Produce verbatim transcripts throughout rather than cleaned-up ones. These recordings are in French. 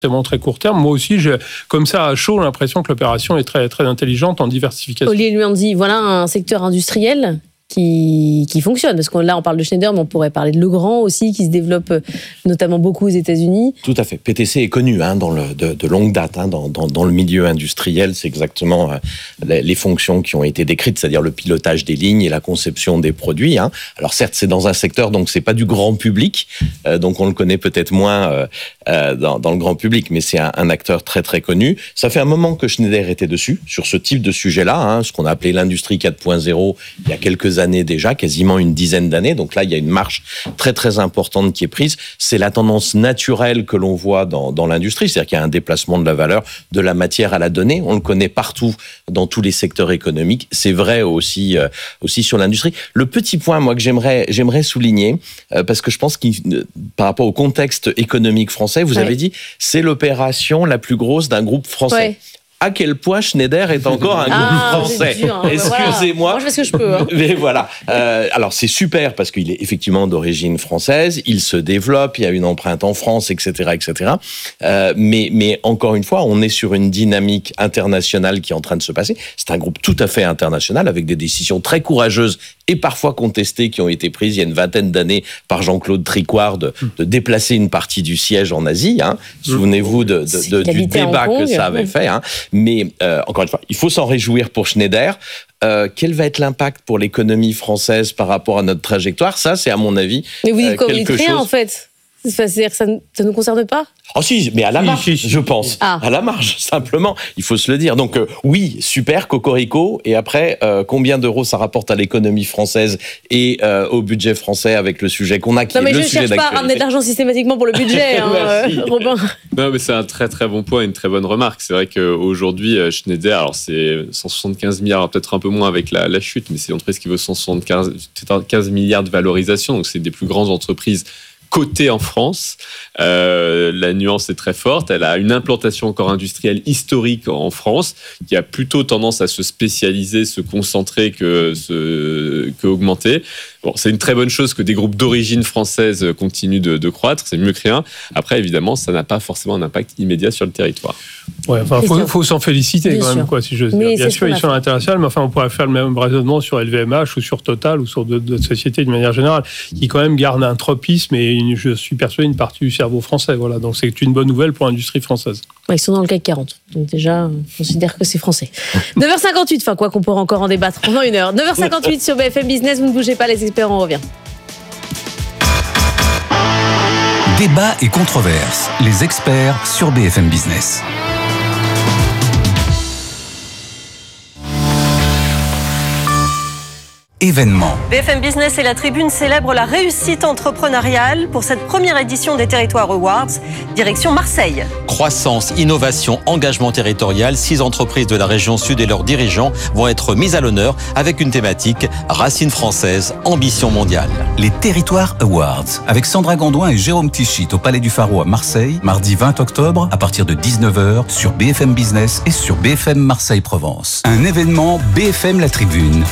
très court terme. Moi aussi, j'ai, comme ça, à chaud, l'impression que l'opération est très, très intelligente en diversification. Olivier Luandi, voilà un secteur industriel qui, qui fonctionne. Parce que là, on parle de Schneider, mais on pourrait parler de Legrand aussi, qui se développe notamment beaucoup aux États-Unis. Tout à fait. P T C est connu hein, dans le, de, de longue date. Hein, dans, dans, dans le milieu industriel, c'est exactement euh, les, les fonctions qui ont été décrites, c'est-à-dire le pilotage des lignes et la conception des produits. Hein. Alors certes, c'est dans un secteur, donc c'est pas du grand public, euh, donc on le connaît peut-être moins euh, euh, dans, dans le grand public, mais c'est un, un acteur très très connu. Ça fait un moment que Schneider était dessus, sur ce type de sujet-là, hein, ce qu'on a appelé l'industrie quatre point zéro, il y a quelques années déjà, quasiment une dizaine d'années. Donc là, il y a une marche très très importante qui est prise. C'est la tendance naturelle que l'on voit dans, dans l'industrie, c'est-à-dire qu'il y a un déplacement de la valeur, de la matière à la donnée. On le connaît partout dans tous les secteurs économiques. C'est vrai aussi euh, aussi sur l'industrie. Le petit point, moi, que j'aimerais j'aimerais souligner, euh, parce que je pense qu'il, par rapport au contexte économique français, vous ouais. avez dit, c'est l'opération la plus grosse d'un groupe français. Ouais. À quel point Schneider est encore un ah, groupe français. Dur, hein. Excusez-moi. Voilà. Moi, je fais ce que je peux. Hein. Mais voilà. Euh, alors, c'est super parce qu'il est effectivement d'origine française. Il se développe. Il y a une empreinte en France, et cetera, et cetera. Euh, mais, mais encore une fois, on est sur une dynamique internationale qui est en train de se passer. C'est un groupe tout à fait international avec des décisions très courageuses et parfois contestées qui ont été prises il y a une vingtaine d'années par Jean-Claude Tricouard de, de déplacer une partie du siège en Asie. Hein. Souvenez-vous de, de, de, du débat que ça avait fait. Hein. Mais euh, encore une fois, il faut s'en réjouir pour Schneider. Euh, quel va être l'impact pour l'économie française par rapport à notre trajectoire ? Ça, c'est à mon avis Mais vous dites euh, quoi, quelque vous dites rien, chose... en fait. C'est-à-dire que ça ne nous concerne pas ? Oh si, mais à la marge, si, si, si. je pense. Ah. À la marge, simplement. Il faut se le dire. Donc euh, oui, super, cocorico. Et après, euh, combien d'euros ça rapporte à l'économie française et euh, au budget français avec le sujet qu'on a qui non, est le sujet d'actualité. Non mais je ne cherche pas à ramener de l'argent systématiquement pour le budget, hein, euh, Robin. Non mais c'est un très très bon point et une très bonne remarque. C'est vrai qu'aujourd'hui, Schneider, alors c'est cent soixante-quinze milliards, peut-être un peu moins avec la, la chute, mais c'est une entreprise qui vaut cent soixante-quinze milliards de valorisation. Donc c'est des plus grandes entreprises cotée en France. Euh, la nuance est très forte. Elle a une implantation encore industrielle historique en France qui a plutôt tendance à se spécialiser, se concentrer que, se, que augmenter. Bon, c'est une très bonne chose que des groupes d'origine française continuent de, de croître. C'est mieux que rien. Après, évidemment, ça n'a pas forcément un impact immédiat sur le territoire. Ouais, enfin, faut, faut s'en féliciter bien quand sûr. même, quoi, si j'ose dire. Bien sûr, ils sont internationaux, mais enfin, on pourrait faire le même raisonnement sur L V M H ou sur Total ou sur d'autres, d'autres sociétés de manière générale, qui quand même gardent un tropisme et une, je suis persuadé une partie du cerveau français. Voilà, donc c'est une bonne nouvelle pour l'industrie française. Ouais, ils sont dans le C A C quarante, donc déjà, on considère que c'est français. neuf heures cinquante-huit, enfin quoi qu'on pourra encore en débattre pendant une heure. neuf heures cinquante-huit sur B F M Business, vous ne bougez pas, les experts, on revient. Débat et controverse, les experts sur B F M Business. Événement. B F M Business et la Tribune célèbrent la réussite entrepreneuriale pour cette première édition des Territoires Awards, direction Marseille. Croissance, innovation, engagement territorial, six entreprises de la région sud et leurs dirigeants vont être mises à l'honneur avec une thématique Racines françaises, ambition mondiale. Les Territoires Awards, avec Sandra Gondouin et Jérôme Tichit au Palais du Pharo à Marseille, mardi vingt octobre à partir de dix-neuf heures sur B F M Business et sur B F M Marseille-Provence. Un événement B F M La Tribune.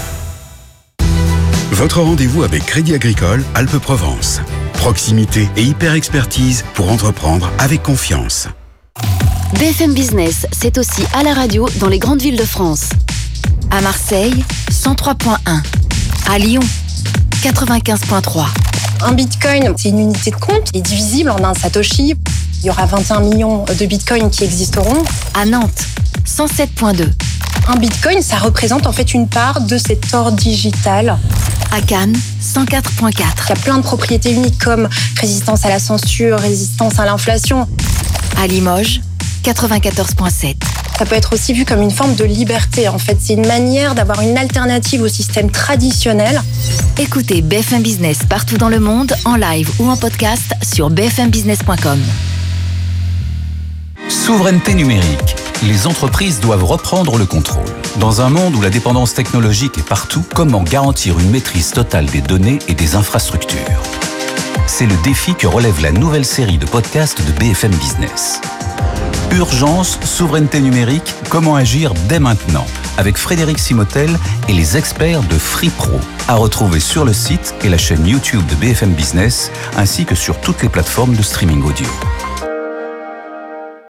Votre rendez-vous avec Crédit Agricole Alpes-Provence. Proximité et hyper-expertise pour entreprendre avec confiance. B F M Business, c'est aussi à la radio dans les grandes villes de France. À Marseille, cent trois virgule un. À Lyon, quatre-vingt-quinze virgule trois. Un bitcoin, c'est une unité de compte qui est divisible en un satoshi. Il y aura vingt et un millions de bitcoins qui existeront. À Nantes, cent sept virgule deux. Un bitcoin, ça représente en fait une part de cet or digital. À Cannes, cent quatre virgule quatre. Il y a plein de propriétés uniques comme résistance à la censure, résistance à l'inflation. À Limoges, quatre-vingt-quatorze virgule sept. Ça peut être aussi vu comme une forme de liberté. En fait, c'est une manière d'avoir une alternative au système traditionnel. Écoutez B F M Business partout dans le monde, en live ou en podcast sur b f m business point com. Souveraineté numérique. Les entreprises doivent reprendre le contrôle. Dans un monde où la dépendance technologique est partout, comment garantir une maîtrise totale des données et des infrastructures ? C'est le défi que relève la nouvelle série de podcasts de B F M Business. Urgence, souveraineté numérique, comment agir dès maintenant ? Avec Frédéric Simotel et les experts de FreePro. À retrouver sur le site et la chaîne YouTube de B F M Business, ainsi que sur toutes les plateformes de streaming audio.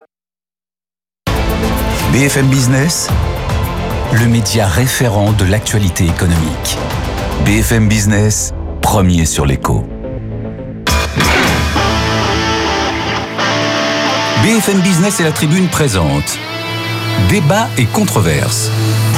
B F M Business, le média référent de l'actualité économique. B F M Business, premier sur l'écho. B F M Business et la Tribune présente Débat et controverses.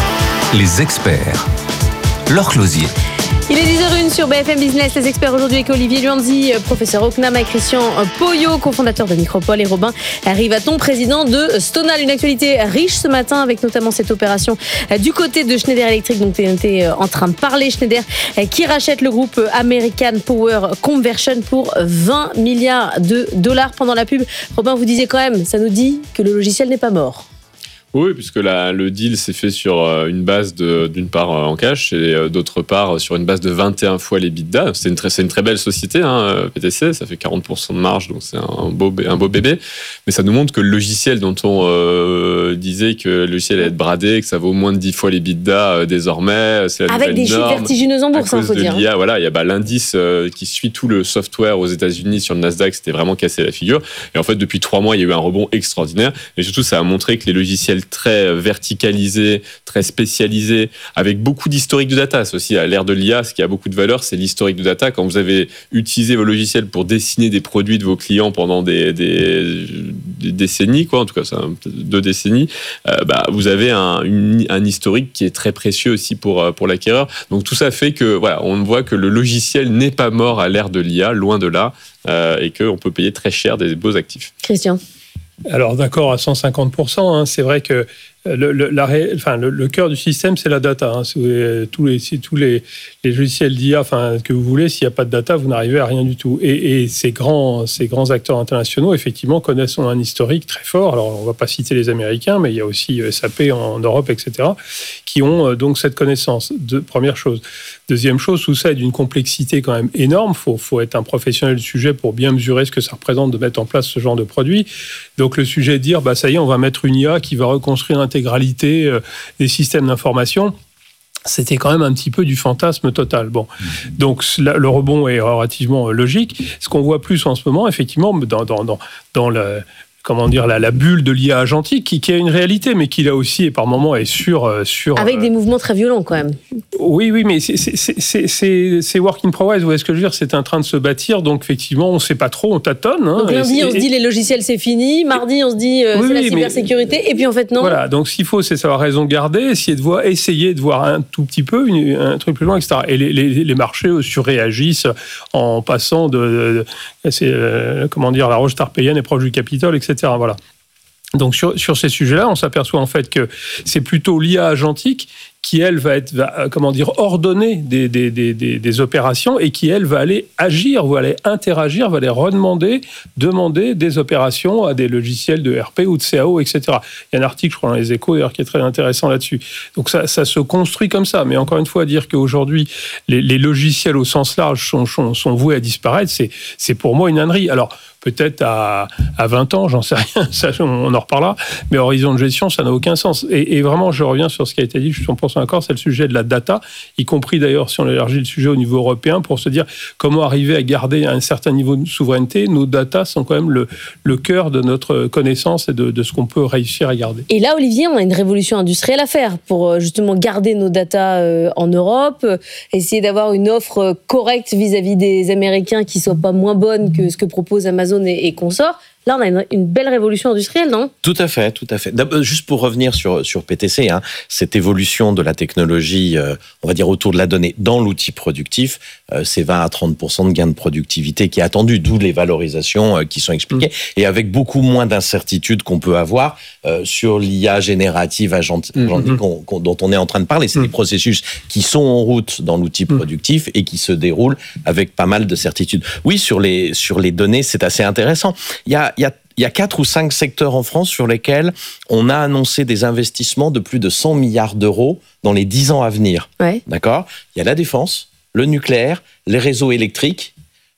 Les experts. Laure Closier. Il est dix heures zéro un sur B F M Business. Les experts aujourd'hui avec Olivier Luanzi, professeur au C N A M, et Christian Poyot, cofondateur de Micropole, et Robin Rivaton, président de Stonal. Une actualité riche ce matin avec notamment cette opération du côté de Schneider Electric dont on était en train de parler. Schneider qui rachète le groupe American Power Conversion pour vingt milliards de dollars. Pendant la pub, Robin, vous disiez quand même, ça nous dit que le logiciel n'est pas mort. Oui, puisque la, le deal s'est fait sur une base de, d'une part en cash et d'autre part sur une base de vingt et un fois l'EBITDA. C'est une très, c'est une très belle société, hein, P T C, ça fait quarante pour cent de marge, donc c'est un beau, un beau bébé. Mais ça nous montre que le logiciel dont on euh, disait que le logiciel allait être bradé, que ça vaut moins de dix fois l'EBITDA euh, désormais, c'est la avec des chiffres vertigineux en bourse, il hein, faut dire. l'I A, voilà, il y a bah, l'indice euh, qui suit tout le software aux États-Unis sur le Nasdaq, c'était vraiment cassé la figure. Et en fait, depuis trois mois, il y a eu un rebond extraordinaire. Et surtout, ça a montré que les logiciels très verticalisé, très spécialisé, avec beaucoup d'historique de data. C'est aussi à l'ère de l'I A, ce qui a beaucoup de valeur, c'est l'historique de data. Quand vous avez utilisé vos logiciels pour dessiner des produits de vos clients pendant des, des, des décennies, quoi, en tout cas, c'est un, deux décennies, euh, bah, vous avez un, une, un historique qui est très précieux aussi pour, pour l'acquéreur. Donc tout ça fait que, voilà, on voit que le logiciel n'est pas mort à l'ère de l'I A, loin de là, euh, et qu'on peut payer très cher des beaux actifs. Christian. Alors d'accord à cent cinquante pour cent, hein, c'est vrai que le, le, la, enfin, le, le cœur du système, c'est la data. Hein. Tous les, tous les, les logiciels d'I A, enfin, que vous voulez, s'il n'y a pas de data, vous n'arrivez à rien du tout. Et, et ces, grands, ces grands acteurs internationaux, effectivement, connaissent un historique très fort. Alors, on ne va pas citer les Américains, mais il y a aussi S A P en Europe, et cetera, qui ont donc cette connaissance. De, première chose. Deuxième chose, tout ça est d'une complexité quand même énorme. Il faut, faut être un professionnel du sujet pour bien mesurer ce que ça représente de mettre en place ce genre de produit. Donc, le sujet est de dire, bah, ça y est, on va mettre une I A qui va reconstruire l'intégralité euh, des systèmes d'information. C'était quand même un petit peu du fantasme total. Bon, donc le rebond est relativement logique. Ce qu'on voit plus en ce moment, effectivement, dans, dans, dans, dans le... comment dire, la, la bulle de l'I A agentique, qui, qui a une réalité, mais qui là aussi, et par moments, est sur... sur Avec euh... des mouvements très violents, quand même. Oui, oui, mais c'est, c'est, c'est, c'est, c'est work in progress, vous voyez ce que je veux dire, c'est en train de se bâtir, donc effectivement, on ne sait pas trop, on tâtonne. Hein, donc lundi, on se dit les logiciels, c'est fini, mardi, on se dit euh, oui, c'est la cybersécurité, mais... et puis en fait, non. Voilà, donc ce qu'il faut, c'est savoir raison garder, essayer de voir, essayer de voir un tout petit peu, une, un truc plus loin, et cetera. Et les, les, les marchés surréagissent en passant de... de, de c'est, euh, comment dire, la roche tarpéienne est proche du Capitole, et cetera. Voilà. Donc sur, sur ces sujets-là, on s'aperçoit en fait que c'est plutôt l'I A agentique qui, elle, va être, va, comment dire, ordonner des, des, des, des, des opérations et qui, elle, va aller agir, va aller interagir, va aller redemander, demander des opérations à des logiciels de R P ou de C A O, et cetera. Il y a un article, je crois, dans les Échos, d'ailleurs, qui est très intéressant là-dessus. Donc ça, ça se construit comme ça. Mais encore une fois, dire qu'aujourd'hui, les, les logiciels au sens large sont, sont, sont voués à disparaître, c'est, c'est pour moi une ânerie. Alors, peut-être à, à vingt ans, j'en sais rien, ça, on en reparlera, mais horizon de gestion, ça n'a aucun sens. Et, et vraiment, je reviens sur ce qui a été dit, je suis cent pour cent d'accord, c'est le sujet de la data, y compris d'ailleurs si on élargit le sujet au niveau européen, pour se dire comment arriver à garder un certain niveau de souveraineté. Nos data sont quand même le, le cœur de notre connaissance et de, de ce qu'on peut réussir à garder. Et là, Olivier, on a une révolution industrielle à faire pour justement garder nos data en Europe, essayer d'avoir une offre correcte vis-à-vis des Américains qui ne soit pas moins bonne que ce que propose Amazon et, et consorts. Là, on a une, une belle révolution industrielle, non ? Tout à fait, tout à fait. D'abord, juste pour revenir sur, sur P T C, hein, cette évolution de la technologie, euh, on va dire autour de la donnée dans l'outil productif, euh, c'est vingt à trente pour cent de gain de productivité qui est attendu, d'où les valorisations euh, qui sont expliquées, mmh. et avec beaucoup moins d'incertitudes qu'on peut avoir euh, sur l'I A générative agentique mmh. qu'on, qu'on, dont on est en train de parler. C'est mmh. des processus qui sont en route dans l'outil mmh. productif et qui se déroulent avec pas mal de certitudes. Oui, sur les, sur les données, c'est assez intéressant. Il y a Il y a, il y a quatre ou cinq secteurs en France sur lesquels on a annoncé des investissements de plus de cent milliards d'euros dans les dix ans à venir. Ouais. D'accord ? Il y a la défense, le nucléaire, les réseaux électriques,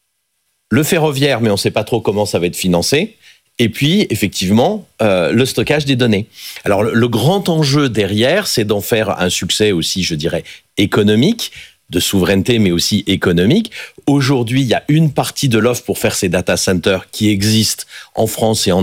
le ferroviaire, mais on ne sait pas trop comment ça va être financé. Et puis, effectivement, euh, le stockage des données. Alors, le, le grand enjeu derrière, c'est d'en faire un succès aussi, je dirais, économique, de souveraineté, mais aussi économique. Aujourd'hui, il y a une partie de l'offre pour faire ces data centers qui existe en France et en Europe.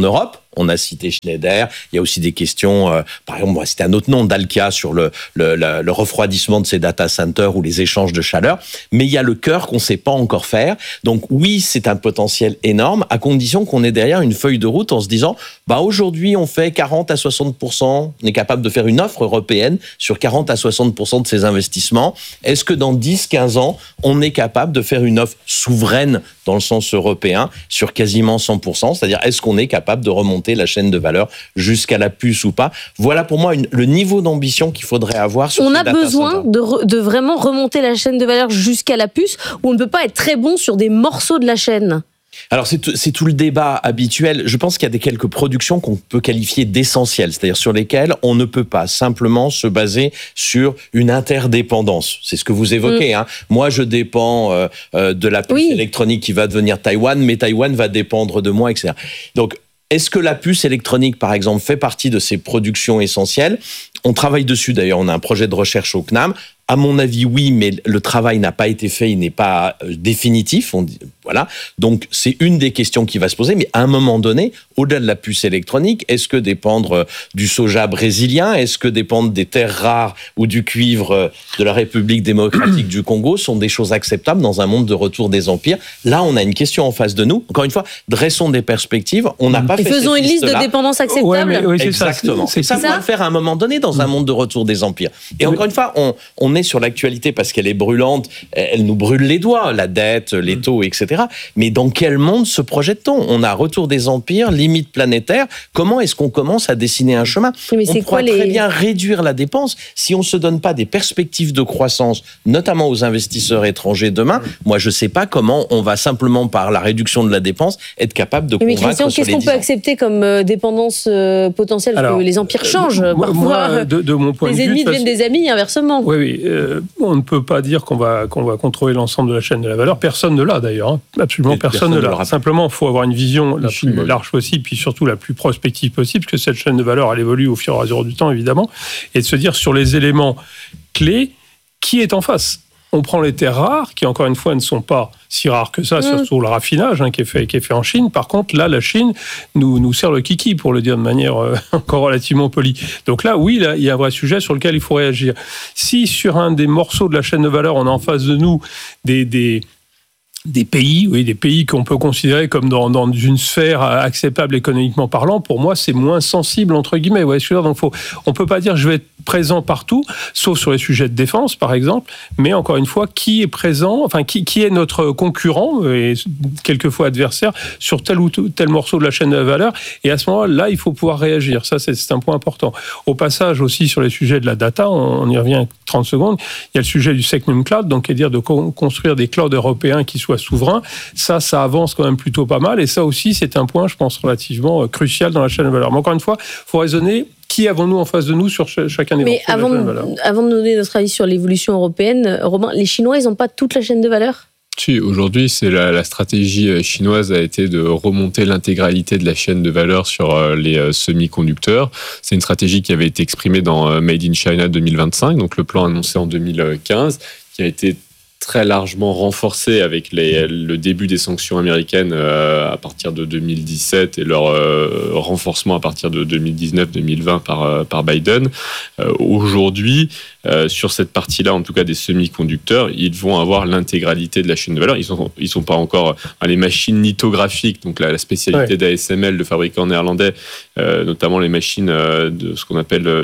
On a cité Schneider. Il y a aussi des questions, euh, par exemple, on va citer un autre nom, Dalkia, sur le, le, le, le refroidissement de ces data centers ou les échanges de chaleur. Mais il y a le cœur qu'on ne sait pas encore faire. Donc oui, c'est un potentiel énorme, à condition qu'on ait derrière une feuille de route en se disant, bah aujourd'hui, on fait quarante à soixante pour cent, on est capable de faire une offre européenne sur quarante à soixante pour cent de ces investissements. Est-ce que dans dix, quinze ans, on est capable de faire une offre souveraine dans le sens européen sur quasiment cent pour cent? C'est-à-dire, est-ce qu'on est capable de remonter la chaîne de valeur jusqu'à la puce ou pas? Voilà pour moi une, le niveau d'ambition qu'il faudrait avoir sur On ces a data besoin de, re, de vraiment remonter la chaîne de valeur jusqu'à la puce, ou on ne peut pas être très bon sur des morceaux de la chaîne? Alors, c'est tout, c'est tout le débat habituel. Je pense qu'il y a des quelques productions qu'on peut qualifier d'essentielles, c'est-à-dire sur lesquelles on ne peut pas simplement se baser sur une interdépendance. C'est ce que vous évoquez. Mmh. Hein. Moi, je dépends euh, euh, de la puce oui. électronique qui va devenir Taïwan, mais Taïwan va dépendre de moi, et cetera. Donc, est-ce que la puce électronique, par exemple, fait partie de ces productions essentielles? On travaille dessus, d'ailleurs. On a un projet de recherche au C N A M. À mon avis, oui, mais le travail n'a pas été fait, il n'est pas définitif. On dit, voilà. Donc, c'est une des questions qui va se poser. Mais à un moment donné, au-delà de la puce électronique, est-ce que dépendre du soja brésilien, est-ce que dépendre des terres rares ou du cuivre de la République démocratique du Congo sont des choses acceptables dans un monde de retour des empires? Là, on a une question en face de nous. Encore une fois, dressons des perspectives. On n'a pas Et fait faisons cette une liste liste-là. de dépendances acceptables. Ouais, mais, oui, c'est Exactement. Ça, c'est, ça, c'est ça, ça. faut le faire à un moment donné dans un monde de retour des empires. Et encore une fois, on, on est sur l'actualité parce qu'elle est brûlante, elle nous brûle les doigts, la dette, les taux, et cetera. Mais dans quel monde se projette-t-on? On a retour des empires, limite planétaire. Comment est-ce qu'on commence à dessiner un chemin? Mais on c'est pourrait quoi très les... bien réduire la dépense si on ne se donne pas des perspectives de croissance, notamment aux investisseurs étrangers demain. Moi, je ne sais pas comment on va simplement, par la réduction de la dépense, être capable de mais convaincre Christian, sur qu'est-ce qu'on peut accepter comme euh, dépendance euh, potentielle? Parce Alors, que les empires changent. Moi, parfois, moi, de, de mon point les de vue, ennemis deviennent des amis, inversement. Oui, oui. Euh, on ne peut pas dire qu'on va, qu'on va contrôler l'ensemble de la chaîne de la valeur. Personne ne l'a d'ailleurs. Hein. Absolument personne, personne ne l'a. Simplement, il faut avoir une vision la plus oui. large possible, puis surtout la plus prospective possible, parce que cette chaîne de valeur, elle évolue au fur et à mesure du temps, évidemment, et de se dire sur les éléments clés, qui est en face? On prend les terres rares, qui encore une fois ne sont pas si rares que ça, mmh. surtout le raffinage hein, qui, est fait, qui est fait en Chine. Par contre, là, la Chine nous, nous sert le kiki, pour le dire de manière euh, encore relativement polie. Donc là, oui, là, il y a un vrai sujet sur lequel il faut réagir. Si sur un des morceaux de la chaîne de valeur, on a en face de nous des... des Des pays, oui, des pays qu'on peut considérer comme dans, dans une sphère acceptable économiquement parlant, pour moi, c'est moins sensible, entre guillemets. Ouais, donc, faut, on ne peut pas dire je vais être présent partout, sauf sur les sujets de défense, par exemple. Mais encore une fois, qui est présent, enfin, qui, qui est notre concurrent, et quelquefois adversaire, sur tel ou tel morceau de la chaîne de la valeur. Et à ce moment-là, il faut pouvoir réagir. Ça, c'est, c'est un point important. Au passage, aussi, sur les sujets de la data, on, on y revient trente secondes, il y a le sujet du Secnum Cloud, donc, qui est dire de co- construire des clouds européens qui soient souverain, ça, ça avance quand même plutôt pas mal. Et ça aussi, c'est un point, je pense, relativement crucial dans la chaîne de valeur. Mais encore une fois, il faut raisonner. Qui avons-nous en face de nous sur ch- chacun des Mais avant, de la chaîne de valeur? Avant de donner notre avis sur l'évolution européenne, Romain, les Chinois, ils n'ont pas toute la chaîne de valeur? Si, aujourd'hui, c'est la, la stratégie chinoise a été de remonter l'intégralité de la chaîne de valeur sur les semi-conducteurs. C'est une stratégie qui avait été exprimée dans Made in China deux mille vingt-cinq, donc le plan annoncé en deux mille quinze, qui a été très largement renforcé avec les, le début des sanctions américaines euh, à partir de deux mille dix-sept et leur euh, renforcement à partir de deux mille dix-neuf deux mille vingt par, euh, par Biden. Euh, aujourd'hui, euh, sur cette partie-là, en tout cas des semi-conducteurs, ils vont avoir l'intégralité de la chaîne de valeur. Ils sont, ils sont pas encore hein, les machines lithographiques, donc la, la spécialité ouais. d'A S M L, de fabricants néerlandais, euh, notamment les machines euh, de ce qu'on appelle euh,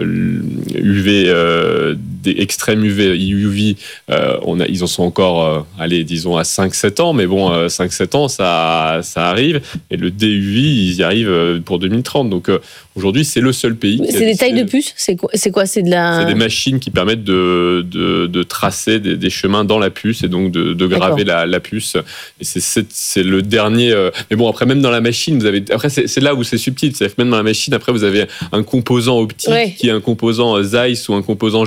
U V, euh, des extrêmes U V, U V. Euh, on a, ils en sont encore, euh, allez, disons à cinq sept ans, mais bon, euh, cinq sept ans, ça, ça arrive. Et le D U V, ils y arrivent euh, pour deux mille trente. Donc euh, aujourd'hui, c'est le seul pays. C'est des tailles de puces? C'est quoi? C'est quoi? C'est de la. C'est des machines qui permettent de, de, de tracer des, des chemins dans la puce et donc de, de graver la, la puce. Et c'est, c'est, c'est le dernier. Euh... Mais bon, après, même dans la machine, vous avez. Après, c'est, c'est là où c'est subtil. C'est-à-dire que même dans la machine, après, vous avez un composant optique ouais. qui est un composant Zeiss ou un composant japonais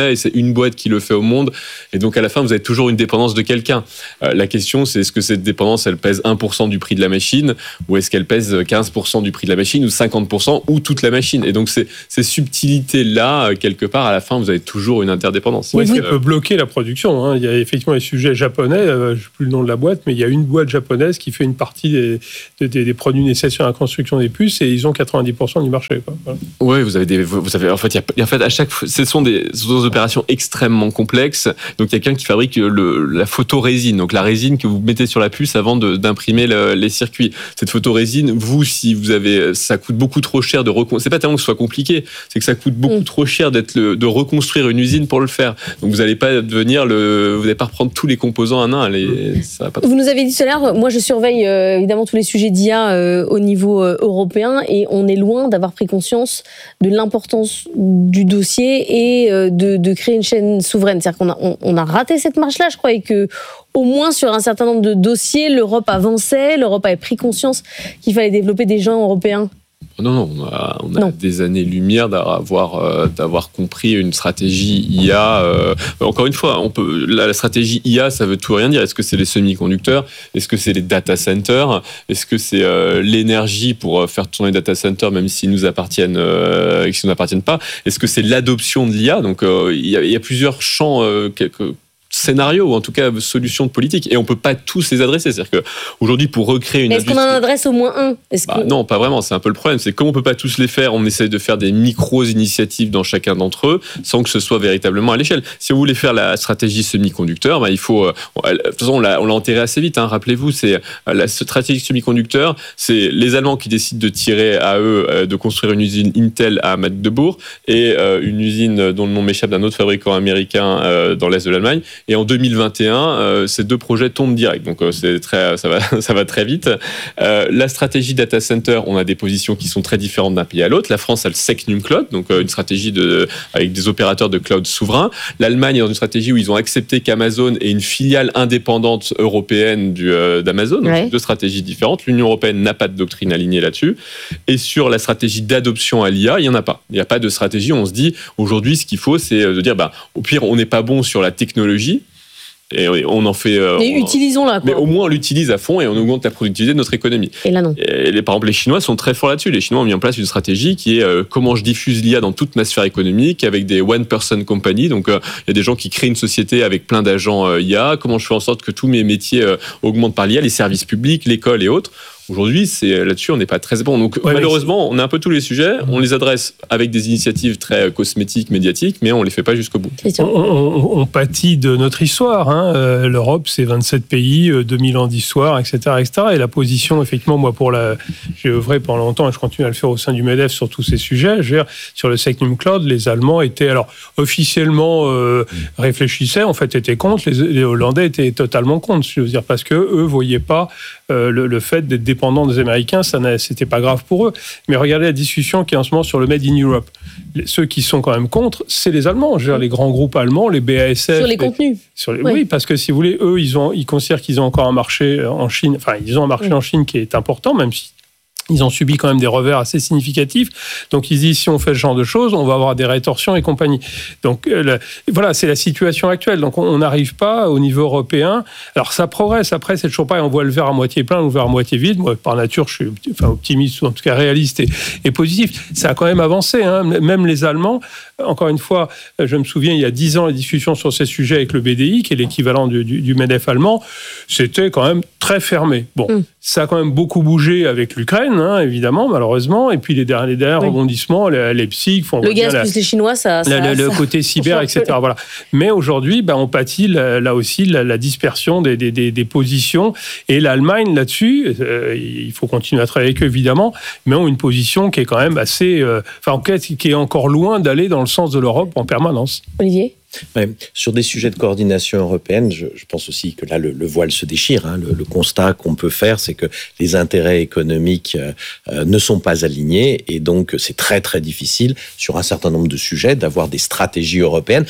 fait et c'est une boîte qui le fait au monde. Et donc, à la fin, vous avez toujours une dépendance de quelqu'un. Euh, la question, c'est est-ce que cette dépendance, elle pèse un pour cent du prix de la machine ou est-ce qu'elle pèse quinze pour cent du prix de la machine ou cinquante pour cent ou toute la machine? Et donc, c'est, ces subtilités-là, quelque part, à la fin, vous avez toujours une interdépendance. Oui, ça peut bloquer la production. Hein. Il y a effectivement les sujets japonais, euh, je ne sais plus le nom de la boîte, mais il y a une boîte japonaise qui fait une partie des, des, des produits nécessaires à la construction des puces et ils ont quatre-vingt-dix pour cent du marché. Quoi. Voilà. Oui, vous avez des, vous avez, en fait, il y a, en fait, à chaque, ce sont des, ce sont des opérations extrêmement complexes. Donc, il y a quelqu'un qui fabrique le, la photorésine, donc la résine que vous mettez sur la puce avant de, d'imprimer le, les circuits. Cette photorésine, vous, si vous avez, ça coûte beaucoup trop cher de reconstruire. C'est pas tellement que ce soit compliqué, c'est que ça coûte beaucoup mmh. trop cher d'être le, de reconstruire une usine pour le faire. Donc, vous n'allez pas devenir le, vous n'allez pas reprendre tous les composants un à un. Les, ça va pas vous nous avez dit tout à l'heure, moi je surveille euh, évidemment tous les sujets d'I A euh, au niveau euh, européen et on est loin d'avoir pris conscience de l'importance du dossier et euh, de, de créer une chaîne souveraine. C'est-à-dire qu'on a, on, on a raté cette marche-là, je crois, et que au moins sur un certain nombre de dossiers, l'Europe avançait, l'Europe avait pris conscience qu'il fallait développer des gens européens. Non, non, on a, on a des années-lumière d'avoir, euh, d'avoir compris une stratégie I A. Euh, encore une fois, on peut, la, la stratégie I A, ça veut tout rien dire. Est-ce que c'est les semi-conducteurs? Est-ce que c'est les data centers? Est-ce que c'est euh, l'énergie pour faire tourner les data centers, même s'ils nous appartiennent, euh, s'ils nous appartiennent pas? Est-ce que c'est l'adoption de l'I A? Donc, euh, il y a, il y a plusieurs champs, euh, quelques scénarios ou en tout cas solutions de politique et on peut pas tous les adresser. C'est-à-dire qu'aujourd'hui pour recréer une Est-ce industrie... qu'on en adresse au moins un? Est-ce bah, que... Non, pas vraiment, c'est un peu le problème, c'est comme on peut pas tous les faire, on essaie de faire des micro-initiatives dans chacun d'entre eux sans que ce soit véritablement à l'échelle. Si on voulait faire la stratégie semi-conducteur, bah, il faut... Euh, de toute façon, on l'a, on l'a enterré assez vite, hein, rappelez-vous, c'est la stratégie semi-conducteur, c'est les Allemands qui décident de tirer à eux, euh, de construire une usine Intel à Magdebourg et euh, une usine dont le nom m'échappe d'un autre fabricant américain euh, dans l'est de l'Allemagne, et en deux mille vingt et un, euh, ces deux projets tombent direct. Donc euh, c'est très, ça va, ça va très vite. Euh, la stratégie data center, on a des positions qui sont très différentes d'un pays à l'autre. La France a le Secnum Cloud, donc euh, une stratégie de, avec des opérateurs de cloud souverains. L'Allemagne est dans une stratégie où ils ont accepté qu'Amazon ait une filiale indépendante européenne du, euh, d'Amazon. Donc ouais. deux stratégies différentes. L'Union européenne n'a pas de doctrine alignée là-dessus. Et sur la stratégie d'adoption à l'I A, il n'y en a pas. Il n'y a pas de stratégie où on se dit aujourd'hui ce qu'il faut, c'est de dire bah, au pire on n'est pas bon sur la technologie. Et on en fait. Euh, mais utilisons-la. Quoi. Mais au moins on l'utilise à fond et on augmente la productivité de notre économie. Et là non. Et les, par exemple, les Chinois sont très forts là-dessus. Les Chinois ont mis en place une stratégie qui est euh, comment je diffuse l'I A dans toute ma sphère économique avec des one-person company. Donc il euh, y a des gens qui créent une société avec plein d'agents euh, I A. Comment je fais en sorte que tous mes métiers euh, augmentent par l'I A, les services publics, l'école et autres. Aujourd'hui, c'est, là-dessus, on n'est pas très bon. Donc, ouais, malheureusement, on a un peu tous les sujets. On les adresse avec des initiatives très cosmétiques, médiatiques, mais on ne les fait pas jusqu'au bout. On, on, on pâtit de notre histoire. Hein. Euh, L'Europe, c'est vingt-sept pays, deux mille ans d'histoire, et cetera, et cetera. Et la position, effectivement, moi, pour la, j'ai œuvré pendant longtemps et je continue à le faire au sein du MEDEF sur tous ces sujets. Je veux dire, sur le Secnum Cloud, les Allemands étaient, alors, officiellement euh, réfléchissaient, en fait, étaient contre. Les, les Hollandais étaient totalement contre, je veux dire, parce que eux voyaient pas euh, le, le fait d'être dépendants des Américains, ça c'était pas grave pour eux. Mais regardez la discussion qui est en ce moment sur le Made in Europe. Les, ceux qui sont quand même contre, c'est les Allemands. Je veux dire, les grands groupes allemands, les B A S F. Sur les, les contenus. Sur les, oui. oui, parce que si vous voulez, eux, ils, ont, ils considèrent qu'ils ont encore un marché en Chine. Enfin, ils ont un marché oui. en Chine qui est important, même si ils ont subi quand même des revers assez significatifs. Donc, ils disent, si on fait ce genre de choses, on va avoir des rétorsions et compagnie. Donc, euh, le, voilà, c'est la situation actuelle. Donc, on n'arrive pas au niveau européen. Alors, ça progresse. Après, c'est toujours pareil. On voit le verre à moitié plein ou le verre à moitié vide. Moi, par nature, je suis enfin, optimiste, ou en tout cas réaliste et, et positif. Ça a quand même avancé. Hein. Même les Allemands, encore une fois, je me souviens, il y a dix ans, les discussions sur ces sujets avec le B D I, qui est l'équivalent du, du, du MEDEF allemand, c'était quand même très fermé. Bon, mm. ça a quand même beaucoup bougé avec l'Ukraine, hein, évidemment, malheureusement, et puis les derniers, les derniers oui. rebondissements, les, les psy, font le gaz la, plus les Chinois, ça, ça, la, le, ça le côté cyber, et cetera. Voilà. Mais aujourd'hui, bah, on pâtit là, là aussi la, la dispersion des, des, des, des positions, et l'Allemagne là-dessus, euh, il faut continuer à travailler avec eux évidemment, mais ont une position qui est quand même assez, euh, enfin en fait, qui est encore loin d'aller dans le sens de l'Europe en permanence. Olivier ? Ouais, sur des sujets de coordination européenne, je, je pense aussi que là, le, le voile se déchire. Hein. Le, le constat qu'on peut faire, c'est que les intérêts économiques euh, ne sont pas alignés et donc c'est très, très difficile sur un certain nombre de sujets d'avoir des stratégies européennes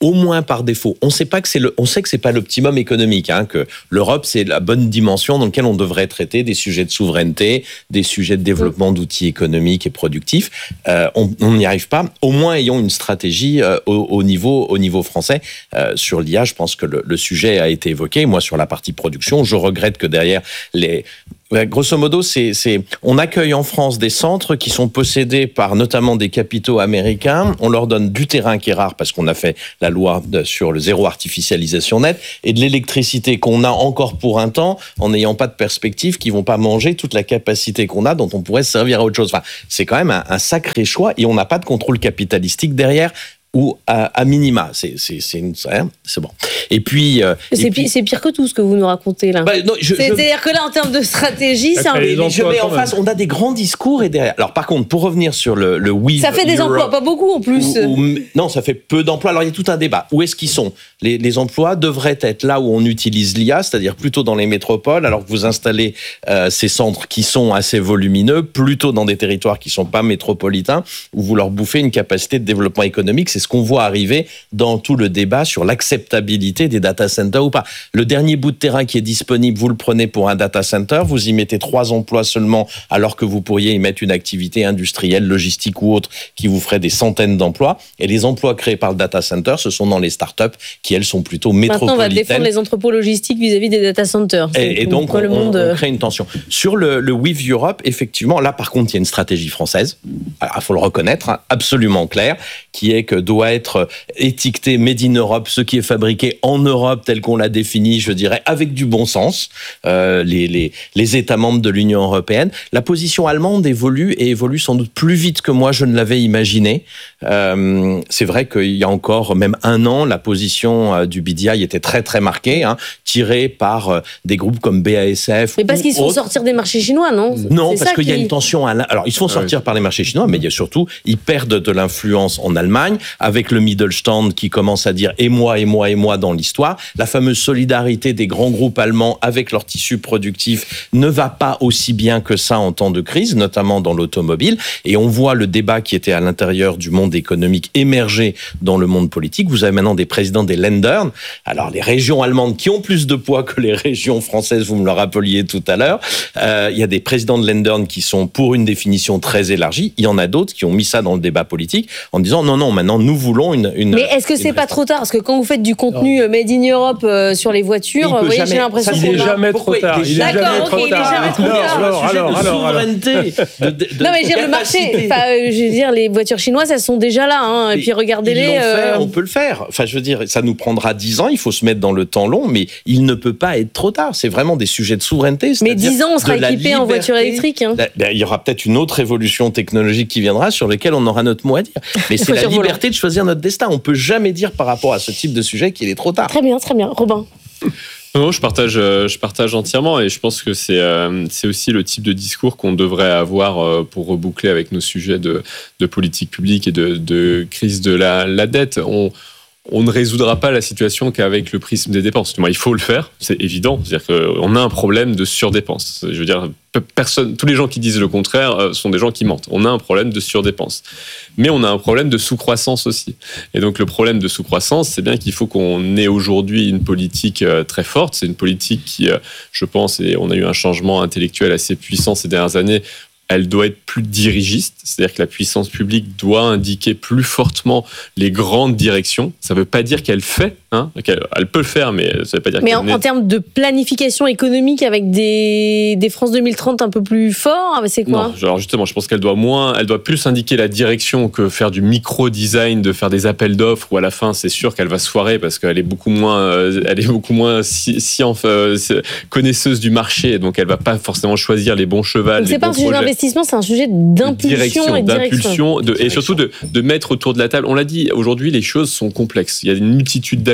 au moins par défaut. On sait pas que c'est le, on sait que c'est pas l'optimum économique, hein, que l'Europe c'est la bonne dimension dans laquelle on devrait traiter des sujets de souveraineté, des sujets de développement d'outils économiques et productifs. Euh, on n'y arrive pas. Au moins ayons une stratégie euh, au, au niveau, au niveau français. Euh, sur l'I A, je pense que le, le sujet a été évoqué. Moi, sur la partie production, je regrette que derrière les grosso modo, c'est, c'est, on accueille en France des centres qui sont possédés par notamment des capitaux américains. On leur donne du terrain qui est rare parce qu'on a fait la loi de, sur le zéro artificialisation nette et de l'électricité qu'on a encore pour un temps en n'ayant pas de perspective, qui vont pas manger toute la capacité qu'on a dont on pourrait se servir à autre chose. Enfin, c'est quand même un, un sacré choix et on n'a pas de contrôle capitalistique derrière. Ou à, à minima, c'est c'est c'est, une, c'est bon. Et puis euh, c'est, et puis, pire, c'est pire que tout ce que vous nous racontez là. Bah, non, je, C'est-à-dire je... que là, en termes de stratégie, c'est un. Mais je mets en face, on a des grands discours et derrière. Alors par contre, pour revenir sur le le Weave, ça fait des Europe, emplois, pas beaucoup en plus. Ou, ou, non, ça fait peu d'emplois. Alors il y a tout un débat. Où est-ce qu'ils sont ? Les, les emplois devraient être là où on utilise l'I A, c'est-à-dire plutôt dans les métropoles, alors que vous installez euh, ces centres qui sont assez volumineux, plutôt dans des territoires qui sont pas métropolitains, où vous leur bouffez une capacité de développement économique. C'est ce qu'on voit arriver dans tout le débat sur l'acceptabilité des data centers ou pas. Le dernier bout de terrain qui est disponible, vous le prenez pour un data center, vous y mettez trois emplois seulement, alors que vous pourriez y mettre une activité industrielle, logistique ou autre, qui vous ferait des centaines d'emplois. Et les emplois créés par le data center, ce sont dans les startups qui, elles, sont plutôt métropolitaines. Maintenant, on va défendre les entrepôts logistiques vis-à-vis des data centers. Et, et donc, on, le monde... on crée une tension. Sur le, le Weave Europe, effectivement, là, par contre, il y a une stratégie française. Il faut le reconnaître, hein, absolument claire, qui est que doit être étiqueté Made in Europe, ce qui est fabriqué en Europe tel qu'on l'a défini, je dirais, avec du bon sens, euh, les, les, les États membres de l'Union européenne. La position allemande évolue et évolue sans doute plus vite que moi je ne l'avais imaginé. Euh, c'est vrai qu'il y a encore même un an, la position euh, du B D I était très très marquée, hein, tirée par euh, des groupes comme B A S F. Mais parce qu'ils se font autres. sortir des marchés chinois, non ? Non, c'est parce qu'il qui... y a une tension. À la... Alors, ils se font sortir ah oui. par les marchés chinois, mais il y a surtout, ils perdent de l'influence en Allemagne, avec le Mittelstand qui commence à dire et moi, et moi, et moi dans l'histoire. La fameuse solidarité des grands groupes allemands avec leur tissu productif ne va pas aussi bien que ça en temps de crise, notamment dans l'automobile. Et on voit le débat qui était à l'intérieur du monde économique émerger dans le monde politique. Vous avez maintenant des présidents des Länder. Alors, les régions allemandes qui ont plus de poids que les régions françaises, vous me le rappeliez tout à l'heure. Euh, il y a des présidents de Länder qui sont pour une définition très élargie. Il y en a d'autres qui ont mis ça dans le débat politique en disant non, non, maintenant nous voulons une... une Mais est-ce que c'est pas trop tard ? Parce que quand vous faites du contenu non. Made in Europe euh, sur les voitures, vous voyez, jamais, j'ai l'impression qu'il est jamais trop tard. Il est D'accord, jamais ok, trop il est tard. jamais trop tard. Alors, alors, alors, alors. De, de, de, non, mais je veux dire, le marché, enfin, je veux dire, les voitures chinoises, elles sont déjà là, hein, et, et puis regardez-les. Euh... On peut le faire. Enfin, je veux dire, ça nous prendra dix ans, il faut se mettre dans le temps long, mais il ne peut pas être trop tard. C'est vraiment des sujets de souveraineté. Mais dix ans, on sera équipé en voiture électrique. Hein. Là, il y aura peut-être une autre évolution technologique qui viendra sur laquelle on aura notre mot à dire. Mais c'est la liberté de choisir notre destin. On peut jamais dire par rapport à ce type de sujet qu'il est trop tard. Très bien, très bien. Robin. Non, je partage, je partage entièrement et je pense que c'est, euh, c'est aussi le type de discours qu'on devrait avoir euh, pour reboucler avec nos sujets de, de politique publique et de, de crise de la, la dette. On, on ne résoudra pas la situation qu'avec le prisme des dépenses. Il faut le faire, c'est évident. C'est-à-dire qu'on a un problème de surdépense. Je veux dire, personne, tous les gens qui disent le contraire sont des gens qui mentent. On a un problème de surdépense. Mais on a un problème de sous-croissance aussi. Et donc, le problème de sous-croissance, c'est bien qu'il faut qu'on ait aujourd'hui une politique très forte. C'est une politique qui, je pense, et on a eu un changement intellectuel assez puissant ces dernières années, elle doit être plus dirigiste, c'est-à-dire que la puissance publique doit indiquer plus fortement les grandes directions. Ça ne veut pas dire qu'elle fait, hein, qu'elle elle peut le faire, mais ça ne veut pas dire mais qu'elle... Mais en, en termes de planification économique avec des, des France deux mille trente un peu plus forts, c'est quoi ? Non, alors justement, je pense qu'elle doit moins, elle doit plus indiquer la direction que faire du micro-design, de faire des appels d'offres, où à la fin, c'est sûr qu'elle va se foirer parce qu'elle est beaucoup moins, elle est beaucoup moins si, si, euh, connaisseuse du marché, donc elle ne va pas forcément choisir les bons chevals, les bons projets. C'est un sujet d'impulsion et de d'impulsion de, et surtout de, de mettre autour de la table. On l'a dit, aujourd'hui, les choses sont complexes. Il y a une multitude d'acteurs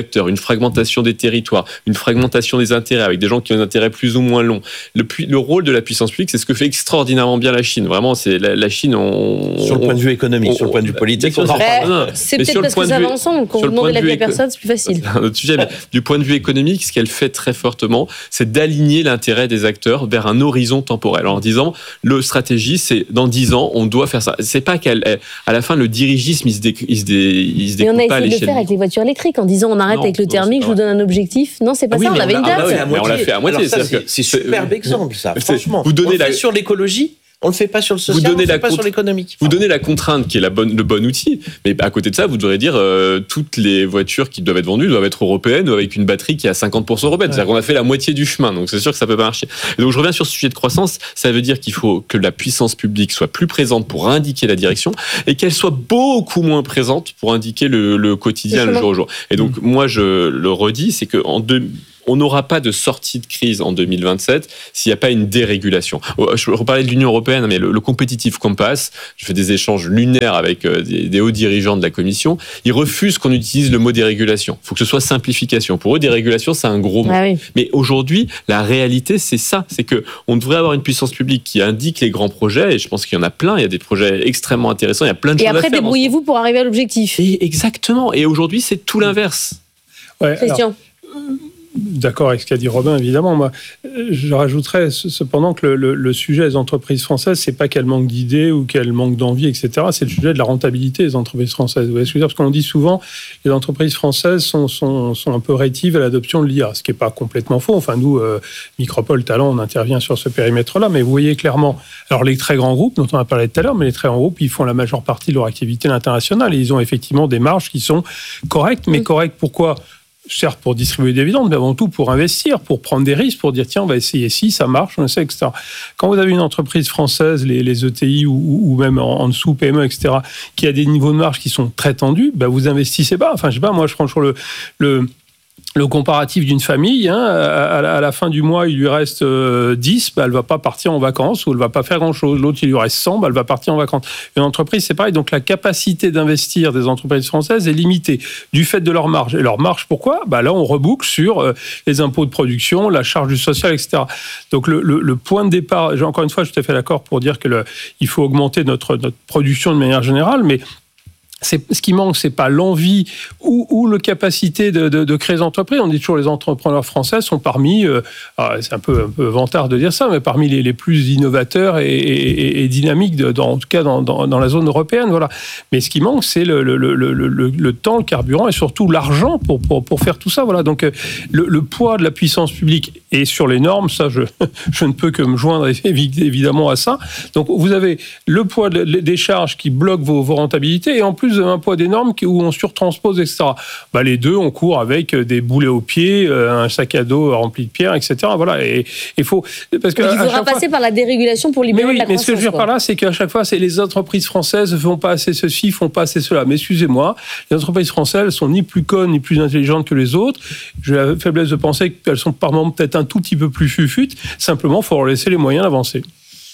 acteurs, une fragmentation des territoires, une fragmentation des intérêts avec des gens qui ont des intérêts plus ou moins longs. Le, le rôle de la puissance publique, c'est ce que fait extraordinairement bien la Chine. Vraiment, c'est la, la Chine. On, sur le on, point de vue économique, on, sur le point de vue politique, on, on, on, c'est peut-être parce que ça va ensemble. Quand vous demandez l'avis à personne, c'est plus facile. C'est un autre sujet, mais du point de vue économique, ce qu'elle fait très fortement, c'est d'aligner l'intérêt des acteurs vers un horizon temporel. En disant, le stratégie, c'est dans dix ans, on doit faire ça. C'est pas qu'à la fin, le dirigisme, il se, dé, il se, dé, il se découpe pas à l'échelle. Mais on a essayé de le faire avec les voitures électriques en disant, on arrête non, avec le thermique, non, je vous donne un objectif. Non, c'est pas ah, ça, oui, on avait on a, une date. Ah, bah oui, on l'a fait à moitié. Ça, c'est, c'est superbe exemple, ça, franchement. Vous donnez on le fait la... sur l'écologie. On ne le fait pas sur le social, on ne le fait pas contre... sur l'économique. Vous donnez la contrainte qui est la bonne, le bon outil, mais à côté de ça, vous devrez dire euh, toutes les voitures qui doivent être vendues doivent être européennes ou avec une batterie qui est à cinquante pour cent européenne. Ouais. C'est-à-dire qu'on a fait la moitié du chemin, donc c'est sûr que ça peut pas marcher. Et donc je reviens sur ce sujet de croissance, ça veut dire qu'il faut que la puissance publique soit plus présente pour indiquer la direction et qu'elle soit beaucoup moins présente pour indiquer le, le quotidien, le jour au jour. Et donc mmh. moi je le redis, c'est qu'en deux... on n'aura pas de sortie de crise en deux mille vingt-sept s'il n'y a pas une dérégulation. Je reparlais de l'Union européenne, mais le, le Competitive Compass, je fais des échanges lunaires avec des, des hauts dirigeants de la Commission, ils refusent qu'on utilise le mot dérégulation. Il faut que ce soit simplification. Pour eux, dérégulation, c'est un gros mot. Ah oui. Mais aujourd'hui, la réalité, c'est ça. C'est qu'on devrait avoir une puissance publique qui indique les grands projets, et je pense qu'il y en a plein. Il y a des projets extrêmement intéressants, il y a plein de et choses à faire. Et après, débrouillez-vous pour arriver à l'objectif. Et exactement. Et aujourd'hui, c'est tout l'inverse. Ouais, Christian. Alors... D'accord avec ce qu'a dit Robin, évidemment. Moi, je rajouterais cependant que le, le, le sujet des entreprises françaises, c'est pas qu'elles manquent d'idées ou qu'elles manquent d'envie, et cetera. C'est le sujet de la rentabilité des entreprises françaises. Vous voyez ce que je veux dire ? Parce qu'on dit souvent, les entreprises françaises sont, sont, sont un peu rétives à l'adoption de l'I A, ce qui n'est pas complètement faux. Enfin, nous, euh, Micropole Talent, on intervient sur ce périmètre-là, mais vous voyez clairement, alors les très grands groupes, dont on a parlé tout à l'heure, mais les très grands groupes, ils font la majeure partie de leur activité à l'international et ils ont effectivement des marges qui sont correctes, mais correctes pourquoi ? Certes pour distribuer des dividendes, mais avant tout pour investir, pour prendre des risques, pour dire tiens, on va essayer si ça marche, on essaie, et cetera. Quand vous avez une entreprise française, les, les E T I ou, ou même en, en dessous, P M E, et cetera, qui a des niveaux de marge qui sont très tendus, ben vous investissez pas. Enfin, je sais pas, moi je prends toujours le... le Le comparatif d'une famille, hein, à, la, à la fin du mois, il lui reste euh, dix, bah, elle ne va pas partir en vacances ou elle ne va pas faire grand-chose. L'autre, il lui reste cent, bah, elle va partir en vacances. Une entreprise, c'est pareil. Donc, la capacité d'investir des entreprises françaises est limitée du fait de leur marge. Et leur marge, pourquoi ? Bah, là, on reboucle sur euh, les impôts de production, la charge du social, et cetera. Donc, le, le, le point de départ, encore une fois, je suis tout à fait d'accord pour dire qu'il faut augmenter notre, notre production de manière générale, mais c'est, ce qui manque, c'est pas l'envie ou, ou la capacité de, de, de créer des entreprises. On dit toujours les entrepreneurs français sont parmi, euh, c'est un peu, un peu vantard de dire ça, mais parmi les, les plus innovateurs et, et, et dynamiques, de, dans, en tout cas dans, dans, dans la zone européenne. Voilà. Mais ce qui manque, c'est le, le, le, le, le, le temps, le carburant et surtout l'argent pour, pour, pour faire tout ça. Voilà. Donc le, le poids de la puissance publique et sur les normes, ça, je, je ne peux que me joindre évidemment à ça. Donc vous avez le poids de, des charges qui bloquent vos, vos rentabilités et en plus un poids des normes où on surtranspose, et cetera. Bah, les deux, on court avec des boulets aux pieds, un sac à dos rempli de pierres, et cetera. Voilà. Et il faut. Parce que il faudra passer fois... par la dérégulation pour libérer mais oui, la croissance. Mais ce que je veux dire par là, c'est qu'à chaque fois, c'est les entreprises françaises ne font pas assez ceci, ne font pas assez cela. Mais excusez-moi, les entreprises françaises ne sont ni plus connes, ni plus intelligentes que les autres. J'ai la faiblesse de penser qu'elles sont par moments peut-être un tout petit peu plus fufutes. Simplement, il faut leur laisser les moyens d'avancer. Olivier ?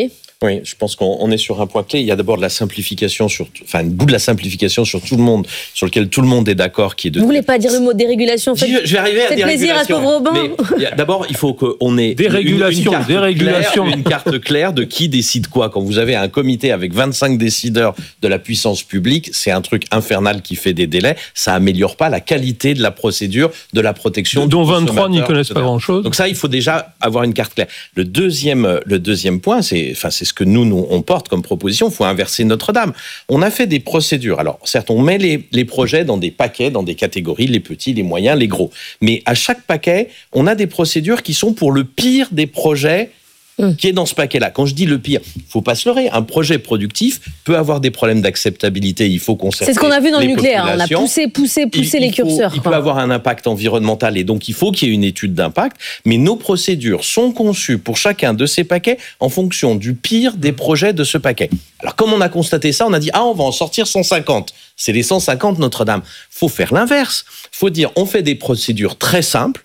Oui, je pense qu'on est sur un point clé. Il y a d'abord de la simplification, sur, enfin, un bout de la simplification sur tout le monde, sur lequel tout le monde est d'accord. Qui est de... Vous voulez pas dire le mot dérégulation en fait, je, je vais arriver à c'est plaisir à pauvre Robin. Mais d'abord, il faut qu'on ait dérégulation, une, une, carte dérégulation. Claire, une carte claire de qui décide quoi. Quand vous avez un comité avec vingt-cinq décideurs de la puissance publique, c'est un truc infernal qui fait des délais. Ça améliore pas la qualité de la procédure, de la protection. Dont vingt-trois n'y connaissent pas grand-chose. Donc ça, il faut déjà avoir une carte claire. Le deuxième, le deuxième point, c'est, enfin, c'est ce que nous, nous on porte comme proposition, il faut inverser Notre-Dame. On a fait des procédures. Alors, certes, on met les, les projets dans des paquets, dans des catégories, les petits, les moyens, les gros. Mais à chaque paquet, on a des procédures qui sont pour le pire des projets qui est dans ce paquet-là. Quand je dis le pire, il ne faut pas se leurrer. Un projet productif peut avoir des problèmes d'acceptabilité. Il faut conserver. C'est ce qu'on a vu dans le nucléaire. On a poussé, poussé, poussé il, les il faut, curseurs. Il quoi. peut avoir un impact environnemental et donc il faut qu'il y ait une étude d'impact. Mais nos procédures sont conçues pour chacun de ces paquets en fonction du pire des projets de ce paquet. Alors, comme on a constaté ça, on a dit « Ah, on va en sortir cent cinquante. » C'est les cent cinquante Notre-Dame. Il faut faire l'inverse. Il faut dire « On fait des procédures très simples.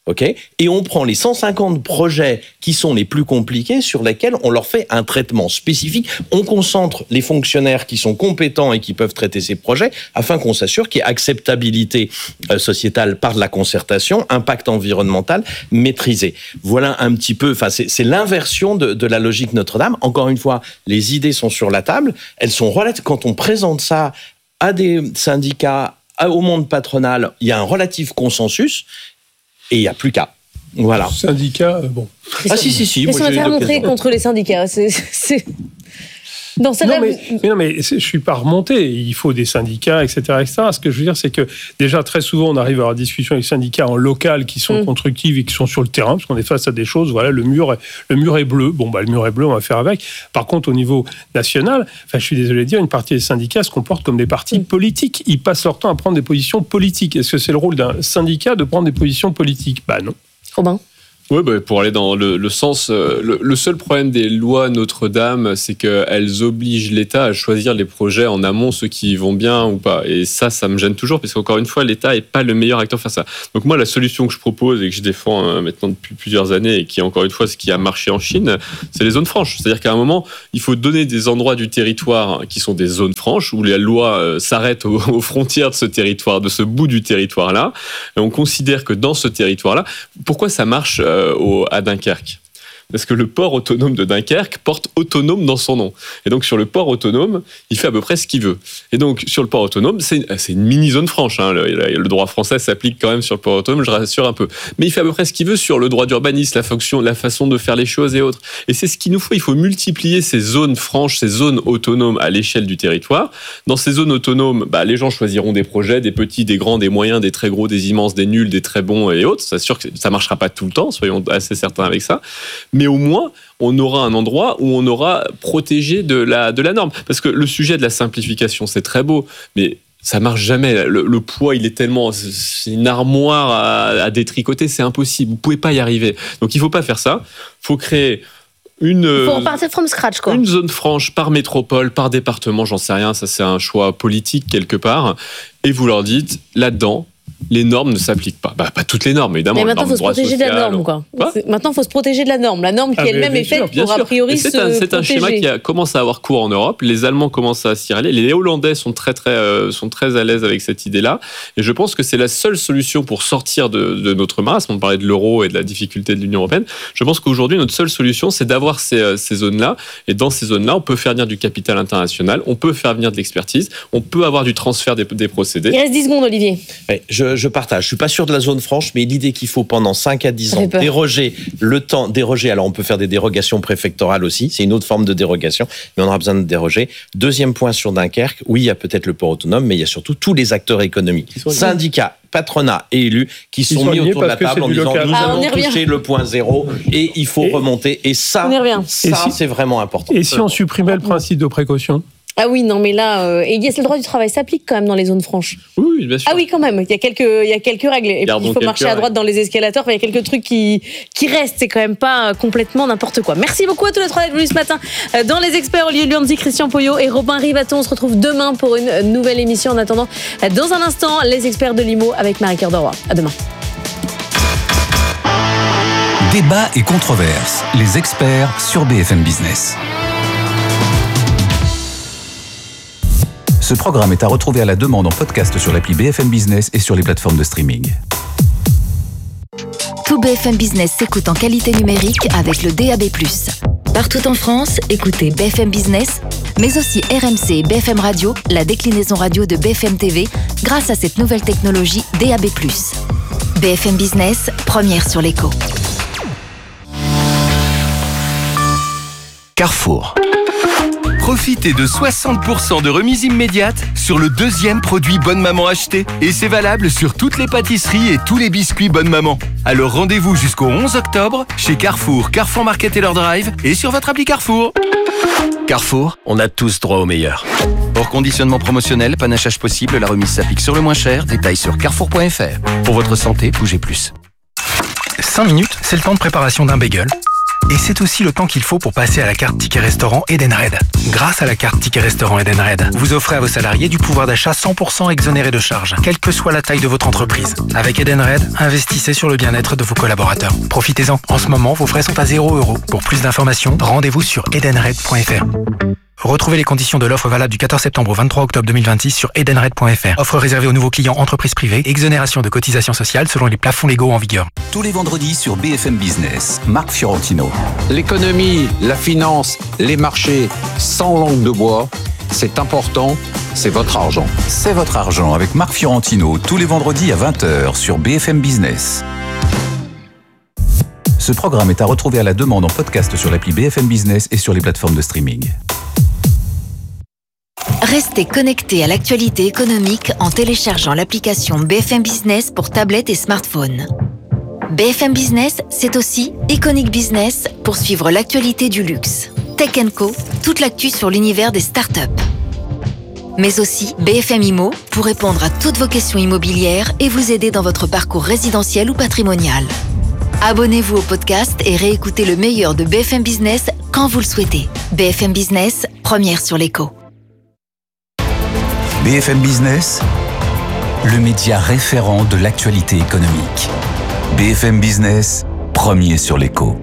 ok, et on prend les cent cinquante projets qui sont les plus compliqués sur lesquels on leur fait un traitement spécifique. On concentre les fonctionnaires qui sont compétents et qui peuvent traiter ces projets afin qu'on s'assure qu'il y ait acceptabilité euh, sociétale par de la concertation, impact environnemental maîtrisé. Voilà un petit peu, enfin c'est, c'est l'inversion de, de la logique Notre-Dame. Encore une fois, les idées sont sur la table. Elles sont relatives. Quand on présente ça à des syndicats, au monde patronal, il y a un relatif consensus. Et il n'y a plus qu'à. Voilà. Syndicats, euh, bon. Ah si, si, si. Ils sont intermontrés contre les syndicats. C'est... c'est... Dans non, mais, mais non, mais je ne suis pas remonté. Il faut des syndicats, et cetera, et cetera. Ce que je veux dire, c'est que déjà, très souvent, on arrive à avoir des discussions avec les syndicats en local qui sont mmh. constructives et qui sont sur le terrain, parce qu'on est face à des choses. Voilà, le mur est, le mur est bleu. Bon, bah, le mur est bleu, on va faire avec. Par contre, au niveau national, enfin, je suis désolé de dire, une partie des syndicats se comportent comme des partis mmh. politiques. Ils passent leur temps à prendre des positions politiques. Est-ce que c'est le rôle d'un syndicat de prendre des positions politiques ? Bah non. Robin ? Oui, bah, pour aller dans le, le sens, euh, le, le seul problème des lois Notre-Dame, c'est qu'elles obligent l'État à choisir les projets en amont, ceux qui vont bien ou pas. Et ça, ça me gêne toujours, parce qu'encore une fois, l'État n'est pas le meilleur acteur pour faire ça. Donc moi, la solution que je propose et que je défends euh, maintenant depuis plusieurs années, et qui est encore une fois ce qui a marché en Chine, c'est les zones franches. C'est-à-dire qu'à un moment, il faut donner des endroits du territoire qui sont des zones franches, où la loi euh, s'arrête aux, aux frontières de ce territoire, de ce bout du territoire-là. Et on considère que dans ce territoire-là, pourquoi ça marche euh, Au, à Dunkerque. Parce que le port autonome de Dunkerque porte autonome dans son nom. Et donc, sur le port autonome, il fait à peu près ce qu'il veut. Et donc, sur le port autonome, c'est, c'est une mini-zone franche. Hein. Le, le droit français s'applique quand même sur le port autonome, je rassure un peu. Mais il fait à peu près ce qu'il veut sur le droit d'urbanisme, la fonction, la façon de faire les choses et autres. Et c'est ce qu'il nous faut. Il faut multiplier ces zones franches, ces zones autonomes à l'échelle du territoire. Dans ces zones autonomes, bah, les gens choisiront des projets, des petits, des grands, des moyens, des très gros, des immenses, des nuls, des très bons et autres. C'est sûr que ça ne marchera pas tout le temps, soyons assez certains avec ça. Mais au moins, on aura un endroit où on aura protégé de la, de la norme. Parce que le sujet de la simplification, c'est très beau, mais ça marche jamais. Le, le poids, il est tellement... C'est une armoire à, à détricoter, c'est impossible. Vous pouvez pas y arriver. Donc, il faut pas faire ça. Il faut créer une... Il faut repartir from scratch, quoi. Une zone franche par métropole, par département, j'en sais rien. Ça, c'est un choix politique, quelque part. Et vous leur dites, là-dedans, les normes ne s'appliquent pas. Bah, pas toutes les normes, évidemment. Mais maintenant, il faut se protéger social, de la norme, quoi. quoi maintenant, il faut se protéger de la norme. La norme qui ah, elle-même est faite pour, a priori, c'est se un, c'est protéger. un schéma qui a, commence à avoir cours en Europe. Les Allemands commencent à s'y aller. Les Hollandais sont très, très, euh, sont très à l'aise avec cette idée-là. Et je pense que c'est la seule solution pour sortir de, de notre marasme. On parlait de l'euro et de la difficulté de l'Union européenne. Je pense qu'aujourd'hui, notre seule solution, c'est d'avoir ces, ces zones-là. Et dans ces zones-là, on peut faire venir du capital international, on peut faire venir de l'expertise, on peut avoir du transfert des, des procédés. Il reste dix secondes, Olivier. Ouais, je, je partage. Je suis pas sûr de la zone franche, mais l'idée qu'il faut pendant cinq à dix ans déroger le temps, déroger, alors on peut faire des dérogations préfectorales aussi, c'est une autre forme de dérogation, mais on aura besoin de déroger. Deuxième point sur Dunkerque, oui, il y a peut-être le port autonome, mais il y a surtout tous les acteurs économiques, syndicats, patronat et élus qui sont, sont mis autour de la table en disant nous ah, allons toucher le point zéro et il faut et, remonter. Et ça, ça et si, c'est vraiment important. Et si on supprimait le principe de précaution ? Ah oui, non, mais là, euh, et le droit du travail s'applique quand même dans les zones franches. Oui, bien sûr. Ah oui, quand même. Il y a quelques, il y a quelques règles. Et puis, il faut marcher à droite dans les escalators. Enfin, il y a quelques trucs qui, qui restent. C'est quand même pas complètement n'importe quoi. Merci beaucoup à tous les trois d'être venus ce matin dans Les Experts. Olivier Luanzi, Christian Poyot et Robin Rivaton. On se retrouve demain pour une nouvelle émission. En attendant, dans un instant, Les Experts de l'I M O avec Marie-Cœur de Roy. À demain. Débat et controverses. Les Experts sur B F M Business. Ce programme est à retrouver à la demande en podcast sur l'appli B F M Business et sur les plateformes de streaming. Tout B F M Business s'écoute en qualité numérique avec le D A B plus. Partout en France, écoutez B F M Business, mais aussi R M C et B F M Radio, la déclinaison radio de B F M T V, grâce à cette nouvelle technologie D A B plus. B F M Business, première sur l'écho. Carrefour. Profitez de soixante pour cent de remise immédiate sur le deuxième produit Bonne Maman acheté. Et c'est valable sur toutes les pâtisseries et tous les biscuits Bonne Maman. Alors rendez-vous jusqu'au onze octobre chez Carrefour, Carrefour Market et leur Drive et sur votre appli Carrefour. Carrefour, on a tous droit au meilleur. Hors conditionnement promotionnel, panachage possible, la remise s'applique sur le moins cher. Détails sur carrefour point f r. Pour votre santé, bougez plus. cinq minutes, c'est le temps de préparation d'un bagel. Et c'est aussi le temps qu'il faut pour passer à la carte Ticket Restaurant Edenred. Grâce à la carte Ticket Restaurant Edenred, vous offrez à vos salariés du pouvoir d'achat cent pour cent exonéré de charges, quelle que soit la taille de votre entreprise. Avec Edenred, investissez sur le bien-être de vos collaborateurs. Profitez-en. En ce moment, vos frais sont à zéro euro. Pour plus d'informations, rendez-vous sur edenred point f r. Retrouvez les conditions de l'offre valable du quatorze septembre au vingt-trois octobre deux mille vingt-six sur edenred point f r. Offre réservée aux nouveaux clients entreprises privées. Exonération de cotisations sociales selon les plafonds légaux en vigueur. Tous les vendredis sur B F M Business, Marc Fiorentino. L'économie, la finance, les marchés, sans langue de bois, c'est important, c'est votre argent. C'est votre argent avec Marc Fiorentino, tous les vendredis à vingt heures sur B F M Business. Ce programme est à retrouver à la demande en podcast sur l'appli B F M Business et sur les plateformes de streaming. Restez connectés à l'actualité économique en téléchargeant l'application B F M Business pour tablette et smartphone. B F M Business, c'est aussi Iconic Business pour suivre l'actualité du luxe. Tech and Co, toute l'actu sur l'univers des startups. Mais aussi B F M Immo pour répondre à toutes vos questions immobilières et vous aider dans votre parcours résidentiel ou patrimonial. Abonnez-vous au podcast et réécoutez le meilleur de B F M Business quand vous le souhaitez. B F M Business, première sur l'écho. B F M Business, le média référent de l'actualité économique. B F M Business, premier sur l'écho.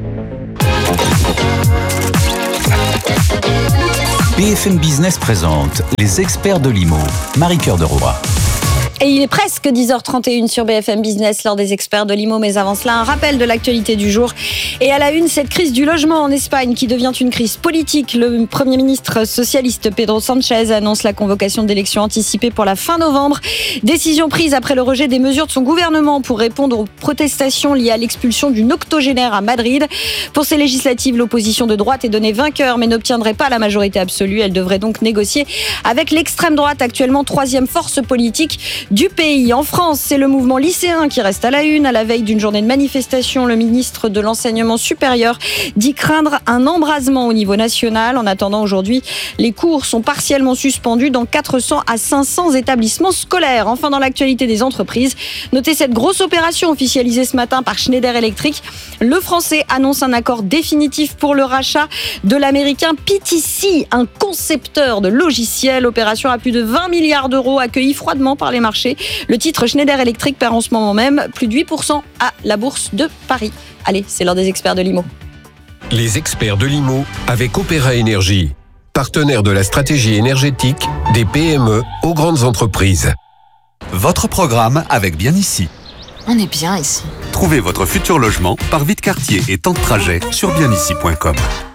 B F M Business présente les experts de l'I M O, Marie-Cœur de Roy. Et il est presque dix heures trente et une sur B F M Business, lors des experts de l'I M O. Mais avant cela, un rappel de l'actualité du jour. Et à la une, cette crise du logement en Espagne qui devient une crise politique. Le Premier ministre socialiste Pedro Sánchez annonce la convocation d'élections anticipées pour la fin novembre. Décision prise après le rejet des mesures de son gouvernement pour répondre aux protestations liées à l'expulsion d'une octogénaire à Madrid. Pour ces législatives, l'opposition de droite est donnée vainqueur mais n'obtiendrait pas la majorité absolue. Elle devrait donc négocier avec l'extrême droite, actuellement troisième force politique du pays. En France, c'est le mouvement lycéen qui reste à la une. À la veille d'une journée de manifestation, le ministre de l'Enseignement supérieur dit craindre un embrasement au niveau national. En attendant, aujourd'hui, les cours sont partiellement suspendus dans quatre cents à cinq cents établissements scolaires. Enfin, dans l'actualité des entreprises, notez cette grosse opération officialisée ce matin par Schneider Electric. Le français annonce un accord définitif pour le rachat de l'américain P T C, un concepteur de logiciels. Opération à plus de vingt milliards d'euros, accueillie froidement par les marchés. Le titre Schneider Electric perd en ce moment même plus de huit pour cent à la bourse de Paris. Allez, c'est l'heure des experts de l'I M O. Les experts de l'I M O avec Opéra Énergie, partenaire de la stratégie énergétique des P M E aux grandes entreprises. Votre programme avec Bien Ici. On est bien ici. Trouvez votre futur logement par vide quartier et temps de trajet sur bien ici point com.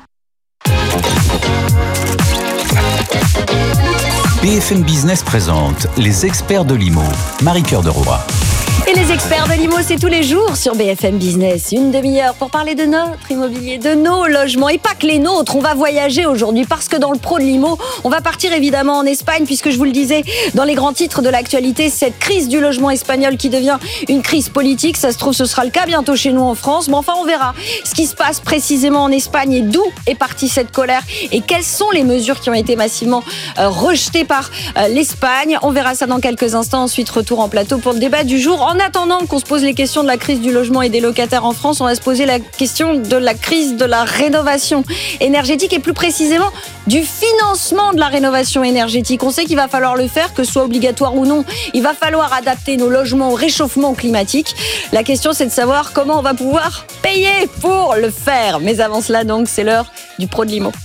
B F M Business présente les experts de l'I M O, Marie-Cœur de Roy. Et les experts de l'I M O, c'est tous les jours sur B F M Business. Une demi-heure pour parler de notre immobilier, de nos logements. Et pas que les nôtres, on va voyager aujourd'hui parce que dans le pro de l'I M O, on va partir évidemment en Espagne puisque je vous le disais dans les grands titres de l'actualité, cette crise du logement espagnol qui devient une crise politique. Ça se trouve, ce sera le cas bientôt chez nous en France. Mais enfin, on verra ce qui se passe précisément en Espagne et d'où est partie cette colère et quelles sont les mesures qui ont été massivement euh, rejetées par euh, l'Espagne. On verra ça dans quelques instants. Ensuite, retour en plateau pour le débat du jour. En attendant qu'on se pose les questions de la crise du logement et des locataires en France, on va se poser la question de la crise de la rénovation énergétique et plus précisément du financement de la rénovation énergétique. On sait qu'il va falloir le faire, que ce soit obligatoire ou non. Il va falloir adapter nos logements au réchauffement climatique. La question, c'est de savoir comment on va pouvoir payer pour le faire. Mais avant cela, donc, c'est l'heure du pro de l'I M O.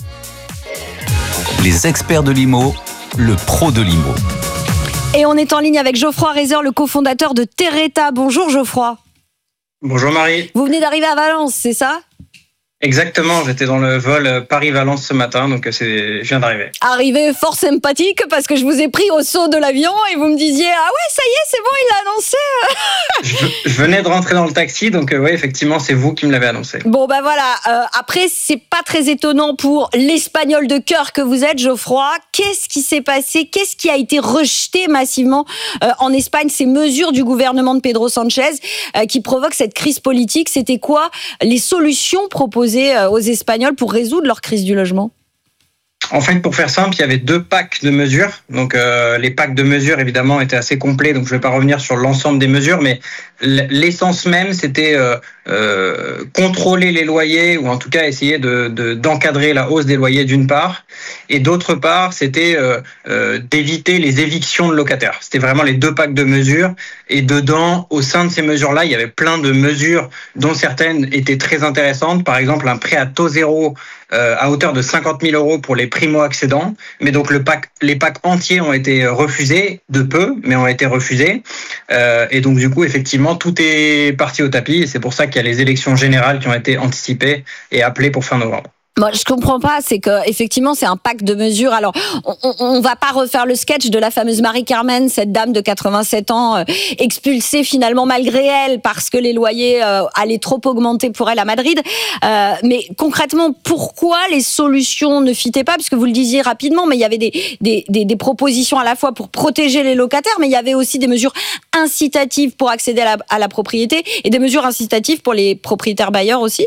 Les experts de l'I M O, le pro de l'I M O. Et on est en ligne avec Geoffroy Reiser, le cofondateur de Terreta. Bonjour Geoffroy. Bonjour Marie. Vous venez d'arriver à Valence, c'est ça ? Exactement, j'étais dans le vol Paris-Valence ce matin, donc c'est, je viens d'arriver. Arrivé fort sympathique parce que je vous ai pris au saut de l'avion et vous me disiez « Ah ouais, ça y est, c'est bon, il l'a annoncé !» je, je venais de rentrer dans le taxi, donc euh, oui, effectivement, c'est vous qui me l'avez annoncé. Bon, ben voilà, euh, après, c'est pas très étonnant pour l'espagnol de cœur que vous êtes, Geoffroy. Qu'est-ce qui s'est passé ? Qu'est-ce qui a été rejeté massivement euh, en Espagne ? Ces mesures du gouvernement de Pedro Sánchez euh, qui provoquent cette crise politique, c'était quoi les solutions proposées aux Espagnols pour résoudre leur crise du logement ? En fait, pour faire simple, il y avait deux packs de mesures. Donc, euh, les packs de mesures, évidemment, étaient assez complets. Donc, je ne vais pas revenir sur l'ensemble des mesures, mais l'essence même, c'était euh, euh, contrôler les loyers, ou en tout cas essayer de, de, d'encadrer la hausse des loyers d'une part. Et d'autre part, c'était euh, euh, d'éviter les évictions de locataires. C'était vraiment les deux packs de mesures. Et dedans, au sein de ces mesures-là, il y avait plein de mesures dont certaines étaient très intéressantes. Par exemple, un prêt à taux zéro euh, à hauteur de cinquante mille euros pour les primo-accédants. Mais donc, le pack, les packs entiers ont été refusés, de peu, mais ont été refusés. Euh, et donc, du coup, effectivement, tout est parti au tapis. Et c'est pour ça qu'il y a les élections générales qui ont été anticipées et appelées pour fin novembre. Moi, je comprends pas, c'est que effectivement, c'est un pack de mesures. Alors, on, on, on va pas refaire le sketch de la fameuse Marie-Carmen, cette dame de quatre-vingt-sept ans, euh, expulsée finalement malgré elle parce que les loyers euh, allaient trop augmenter pour elle à Madrid. Euh, mais concrètement, pourquoi les solutions ne fitaient pas? Parce que vous le disiez rapidement, mais il y avait des, des, des, des propositions à la fois pour protéger les locataires, mais il y avait aussi des mesures incitatives pour accéder à la, à la propriété et des mesures incitatives pour les propriétaires bailleurs aussi.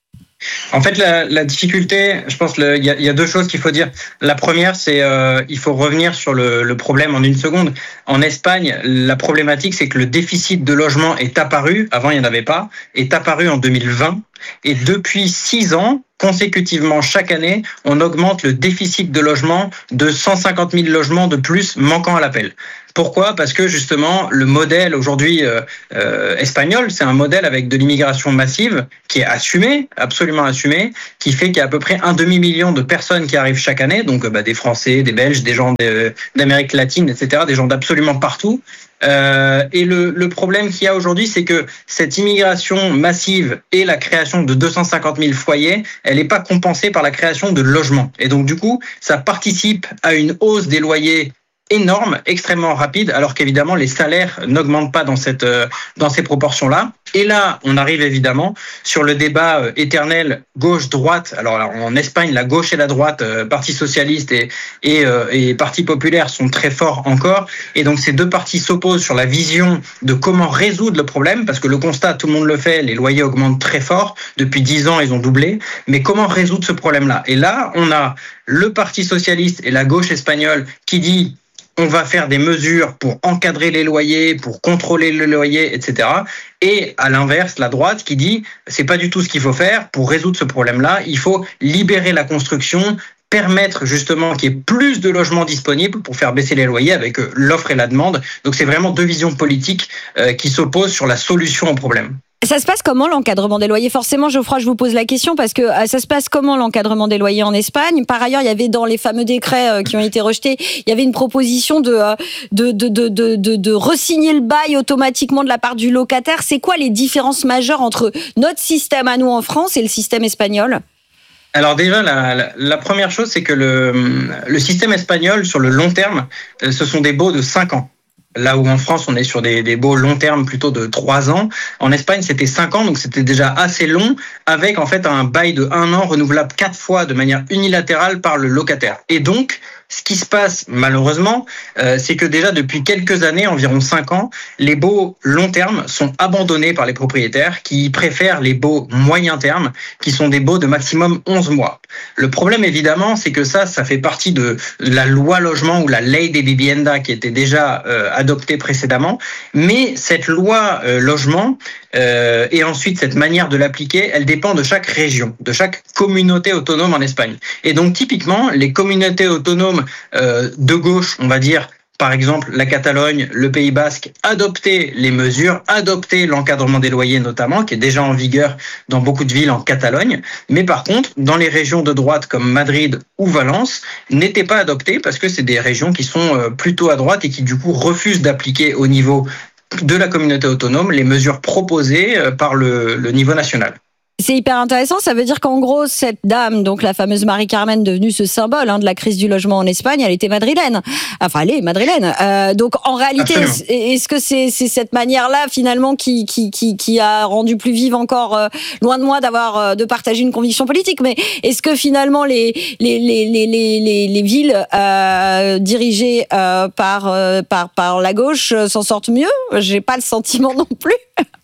En fait, la, la difficulté, je pense, il y, y a deux choses qu'il faut dire. La première, c'est euh, il faut revenir sur le, le problème en une seconde. En Espagne, la problématique, c'est que le déficit de logement est apparu, avant il n'y en avait pas, est apparu en deux mille vingt. Et depuis six ans, consécutivement, chaque année, on augmente le déficit de logement de cent cinquante mille logements de plus manquant à l'appel. Pourquoi ? Parce que justement, le modèle aujourd'hui euh, euh, espagnol, c'est un modèle avec de l'immigration massive qui est assumé, absolument assumé, qui fait qu'il y a à peu près un demi-million de personnes qui arrivent chaque année, donc bah, des Français, des Belges, des gens de, d'Amérique latine, et cetera, des gens d'absolument partout. Euh, et le, le problème qu'il y a aujourd'hui, c'est que cette immigration massive et la création de deux cent cinquante mille foyers, elle n'est pas compensée par la création de logements. Et donc, du coup, ça participe à une hausse des loyers énorme, extrêmement rapide, alors qu'évidemment les salaires n'augmentent pas dans cette euh, dans ces proportions-là. Et là, on arrive évidemment sur le débat euh, éternel gauche-droite. Alors, alors en Espagne, la gauche et la droite, euh, Parti socialiste et et, euh, et Parti populaire sont très forts encore. Et donc ces deux partis s'opposent sur la vision de comment résoudre le problème, parce que le constat, tout le monde le fait, les loyers augmentent très fort. Depuis dix ans, ils ont doublé. Mais comment résoudre ce problème-là ? Et là, on a le Parti socialiste et la gauche espagnole qui dit on va faire des mesures pour encadrer les loyers, pour contrôler les loyers, et cetera. Et à l'inverse, la droite qui dit c'est pas du tout ce qu'il faut faire pour résoudre ce problème-là. Il faut libérer la construction, permettre justement qu'il y ait plus de logements disponibles pour faire baisser les loyers avec l'offre et la demande. Donc c'est vraiment deux visions politiques qui s'opposent sur la solution au problème. Ça se passe comment l'encadrement des loyers ? Forcément, Geoffroy, je vous pose la question parce que ça se passe comment l'encadrement des loyers en Espagne ? Par ailleurs, il y avait dans les fameux décrets qui ont été rejetés, il y avait une proposition de de de de de, de, de re-signer le bail automatiquement de la part du locataire. C'est quoi les différences majeures entre notre système à nous en France et le système espagnol ? Alors déjà, la, la, la première chose, c'est que le, le système espagnol, sur le long terme, ce sont des baux de cinq ans. Là où en France, on est sur des, des baux long terme plutôt de trois ans. En Espagne, c'était cinq ans, donc c'était déjà assez long, avec en fait un bail de un an renouvelable quatre fois de manière unilatérale par le locataire. Et donc, ce qui se passe malheureusement, euh, c'est que déjà depuis quelques années, environ cinq ans, les baux long terme sont abandonnés par les propriétaires qui préfèrent les baux moyen terme, qui sont des baux de maximum onze mois. Le problème évidemment, c'est que ça, ça fait partie de la loi logement ou la ley de vivienda qui était déjà euh, adoptée précédemment. Mais cette loi euh, logement euh, et ensuite cette manière de l'appliquer, elle dépend de chaque région, de chaque communauté autonome en Espagne. Et donc typiquement, les communautés autonomes euh, de gauche, on va dire, par exemple la Catalogne, le Pays Basque, adopter les mesures, adopter l'encadrement des loyers notamment, qui est déjà en vigueur dans beaucoup de villes en Catalogne. Mais par contre, dans les régions de droite comme Madrid ou Valence, n'étaient pas adoptées parce que c'est des régions qui sont plutôt à droite et qui du coup refusent d'appliquer au niveau de la communauté autonome les mesures proposées par le, le niveau national. C'est hyper intéressant, ça veut dire qu'en gros, cette dame, donc la fameuse Marie-Carmen, devenue ce symbole hein, de la crise du logement en Espagne, elle était madrilène. Enfin, elle est madrilène. Euh, donc en réalité, est-ce, est-ce que c'est, c'est cette manière-là finalement qui, qui, qui, qui a rendu plus vive encore, euh, loin de moi d'avoir euh, de partager une conviction politique, mais est-ce que finalement les, les, les, les, les, les villes euh, dirigées euh, par, euh, par, par la gauche euh, s'en sortent mieux ? J'ai pas le sentiment non plus.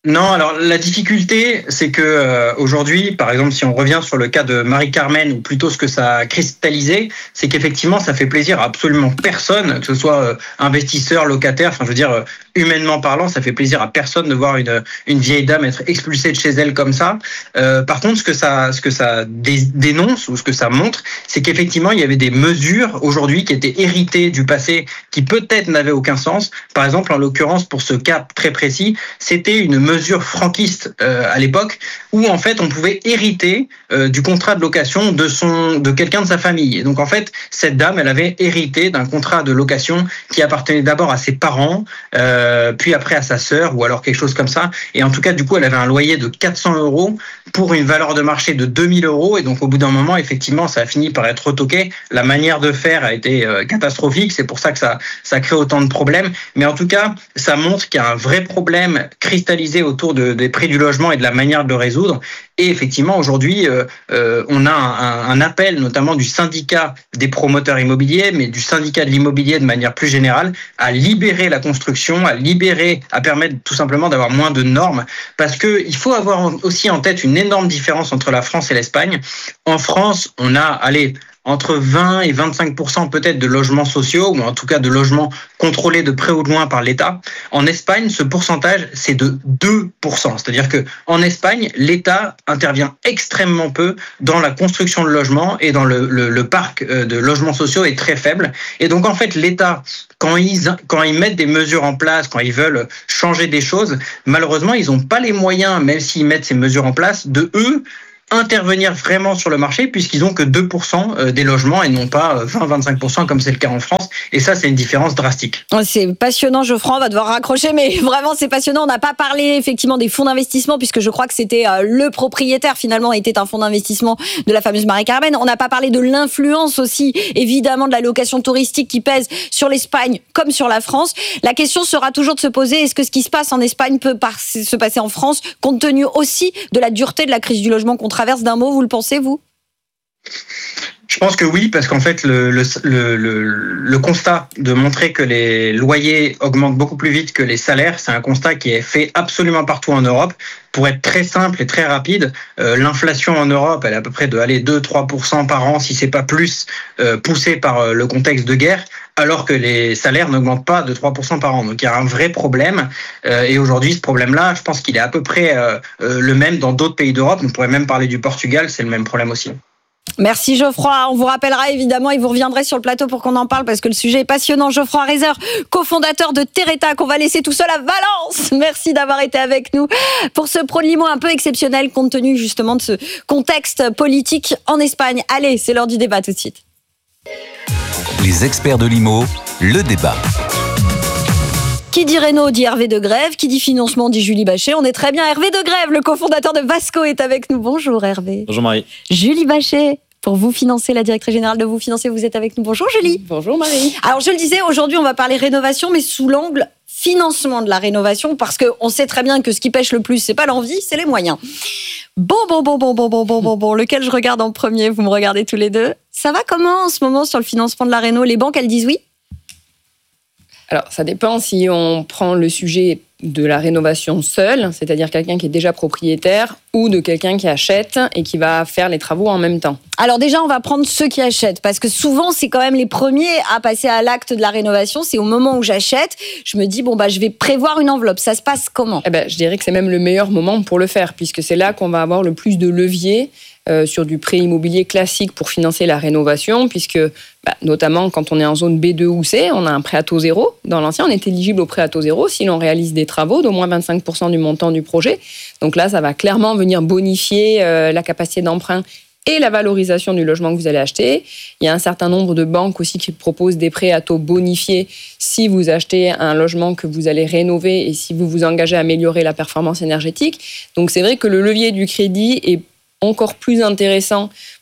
Non, alors la difficulté, c'est que euh, aujourd'hui, par exemple, si on revient sur le cas de Marie-Carmen, ou plutôt ce que ça a cristallisé, c'est qu'effectivement, ça fait plaisir à absolument personne, que ce soit euh, investisseur, locataire, enfin, je veux dire, euh, humainement parlant, ça fait plaisir à personne de voir une une vieille dame être expulsée de chez elle comme ça. Euh, par contre, ce que ça ce que ça dé- dénonce ou ce que ça montre, c'est qu'effectivement, il y avait des mesures aujourd'hui qui étaient héritées du passé, qui peut-être n'avaient aucun sens. Par exemple, en l'occurrence, pour ce cas très précis, c'était une mesure franquiste euh, à l'époque où en fait on pouvait hériter euh, du contrat de location de son de quelqu'un de sa famille. Et donc en fait cette dame, elle avait hérité d'un contrat de location qui appartenait d'abord à ses parents, euh, puis après à sa sœur ou alors quelque chose comme ça. Et en tout cas du coup elle avait un loyer de quatre cents euros pour une valeur de marché de deux mille euros. Et donc au bout d'un moment effectivement ça a fini par être retoqué. La manière de faire a été euh, catastrophique. C'est pour ça que ça ça crée autant de problèmes. Mais en tout cas ça montre qu'il y a un vrai problème cristallisé autour de, des prix du logement et de la manière de le résoudre. Et effectivement, aujourd'hui, euh, euh, on a un, un appel, notamment du syndicat des promoteurs immobiliers, mais du syndicat de l'immobilier de manière plus générale, à libérer la construction, à libérer, à permettre tout simplement d'avoir moins de normes. Parce que il faut avoir aussi en tête une énorme différence entre la France et l'Espagne. En France, on a, allez, entre vingt et vingt-cinq pour cent peut-être de logements sociaux, ou en tout cas de logements contrôlés de près ou de loin par l'État. En Espagne, ce pourcentage, c'est de deux pour cent. C'est-à-dire que en Espagne, l'État intervient extrêmement peu dans la construction de logements et dans le, le, le parc de logements sociaux est très faible. Et donc, en fait, l'État, quand ils, quand ils mettent des mesures en place, quand ils veulent changer des choses, malheureusement, ils n'ont pas les moyens, même s'ils mettent ces mesures en place, de eux, intervenir vraiment sur le marché puisqu'ils ont que deux pour cent des logements et non pas vingt à vingt-cinq pour cent comme c'est le cas en France. Et ça, c'est une différence drastique. C'est passionnant, Geoffroy, on va devoir raccrocher, mais vraiment, c'est passionnant. On n'a pas parlé effectivement des fonds d'investissement puisque je crois que c'était euh, le propriétaire finalement était un fonds d'investissement de la fameuse Marie-Carmen. On n'a pas parlé de l'influence aussi, évidemment, de la location touristique qui pèse sur l'Espagne comme sur la France. La question sera toujours de se poser, est-ce que ce qui se passe en Espagne peut par- se passer en France, compte tenu aussi de la dureté de la crise du logement qu'on traverse? D'un mot, vous le pensez, vous ? Je pense que oui, parce qu'en fait, le, le, le, le constat de montrer que les loyers augmentent beaucoup plus vite que les salaires, c'est un constat qui est fait absolument partout en Europe. Pour être très simple et très rapide, euh, l'inflation en Europe, elle est à peu près de aller deux à trois pour cent par an, si c'est pas plus, euh, poussée par euh, le contexte de guerre, alors que les salaires n'augmentent pas de trois pour cent par an. Donc il y a un vrai problème. Euh, et aujourd'hui, ce problème-là, je pense qu'il est à peu près euh, euh, le même dans d'autres pays d'Europe. On pourrait même parler du Portugal, c'est le même problème aussi. Merci Geoffroy, on vous rappellera évidemment et vous reviendrez sur le plateau pour qu'on en parle parce que le sujet est passionnant. Geoffroy Reiser, cofondateur de Terreta, qu'on va laisser tout seul à Valence. Merci d'avoir été avec nous pour ce Pro de Limo un peu exceptionnel compte tenu justement de ce contexte politique en Espagne. Allez, c'est l'heure du débat tout de suite. Les experts de l'I M O, le débat. Qui dit Réno dit Hervé de Grève, qui dit financement dit Julie Bachet. On est très bien. Hervé de Grève, le cofondateur de Vasco, est avec nous. Bonjour Hervé. Bonjour Marie. Julie Bachet, pour Vous Financer, la directrice générale de Vous Financer, vous êtes avec nous. Bonjour Julie. Bonjour Marie. Alors je le disais, aujourd'hui on va parler rénovation, mais sous l'angle financement de la rénovation, parce qu'on sait très bien que ce qui pêche le plus, c'est pas l'envie, c'est les moyens. Bon, bon, bon, bon, bon, bon, bon, bon, bon, lequel je regarde en premier? Vous me regardez tous les deux. Ça va comment en ce moment sur le financement de la réno? Les banques, elles disent oui? Alors, ça dépend si on prend le sujet de la rénovation seule, c'est-à-dire quelqu'un qui est déjà propriétaire, ou de quelqu'un qui achète et qui va faire les travaux en même temps. Alors déjà, on va prendre ceux qui achètent, parce que souvent, c'est quand même les premiers à passer à l'acte de la rénovation. C'est au moment où j'achète, je me dis, bon, bah, je vais prévoir une enveloppe. Ça se passe comment? Eh ben, je dirais que c'est même le meilleur moment pour le faire, puisque c'est là qu'on va avoir le plus de levier euh, sur du prêt immobilier classique pour financer la rénovation, puisque bah, notamment quand on est en zone B deux ou C, on a un prêt à taux zéro. Dans l'ancien, on est éligible au prêt à taux zéro si l'on réalise des travaux d'au moins vingt-cinq pour cent du montant du projet. Donc là, ça va clairement venir bonifier euh, la capacité d'emprunt et la valorisation du logement que vous allez acheter. Il y a un certain nombre de banques aussi qui proposent des prêts à taux bonifiés si vous achetez un logement que vous allez rénover et si vous vous engagez à améliorer la performance énergétique. Donc c'est vrai que le levier du crédit est encore plus intéressant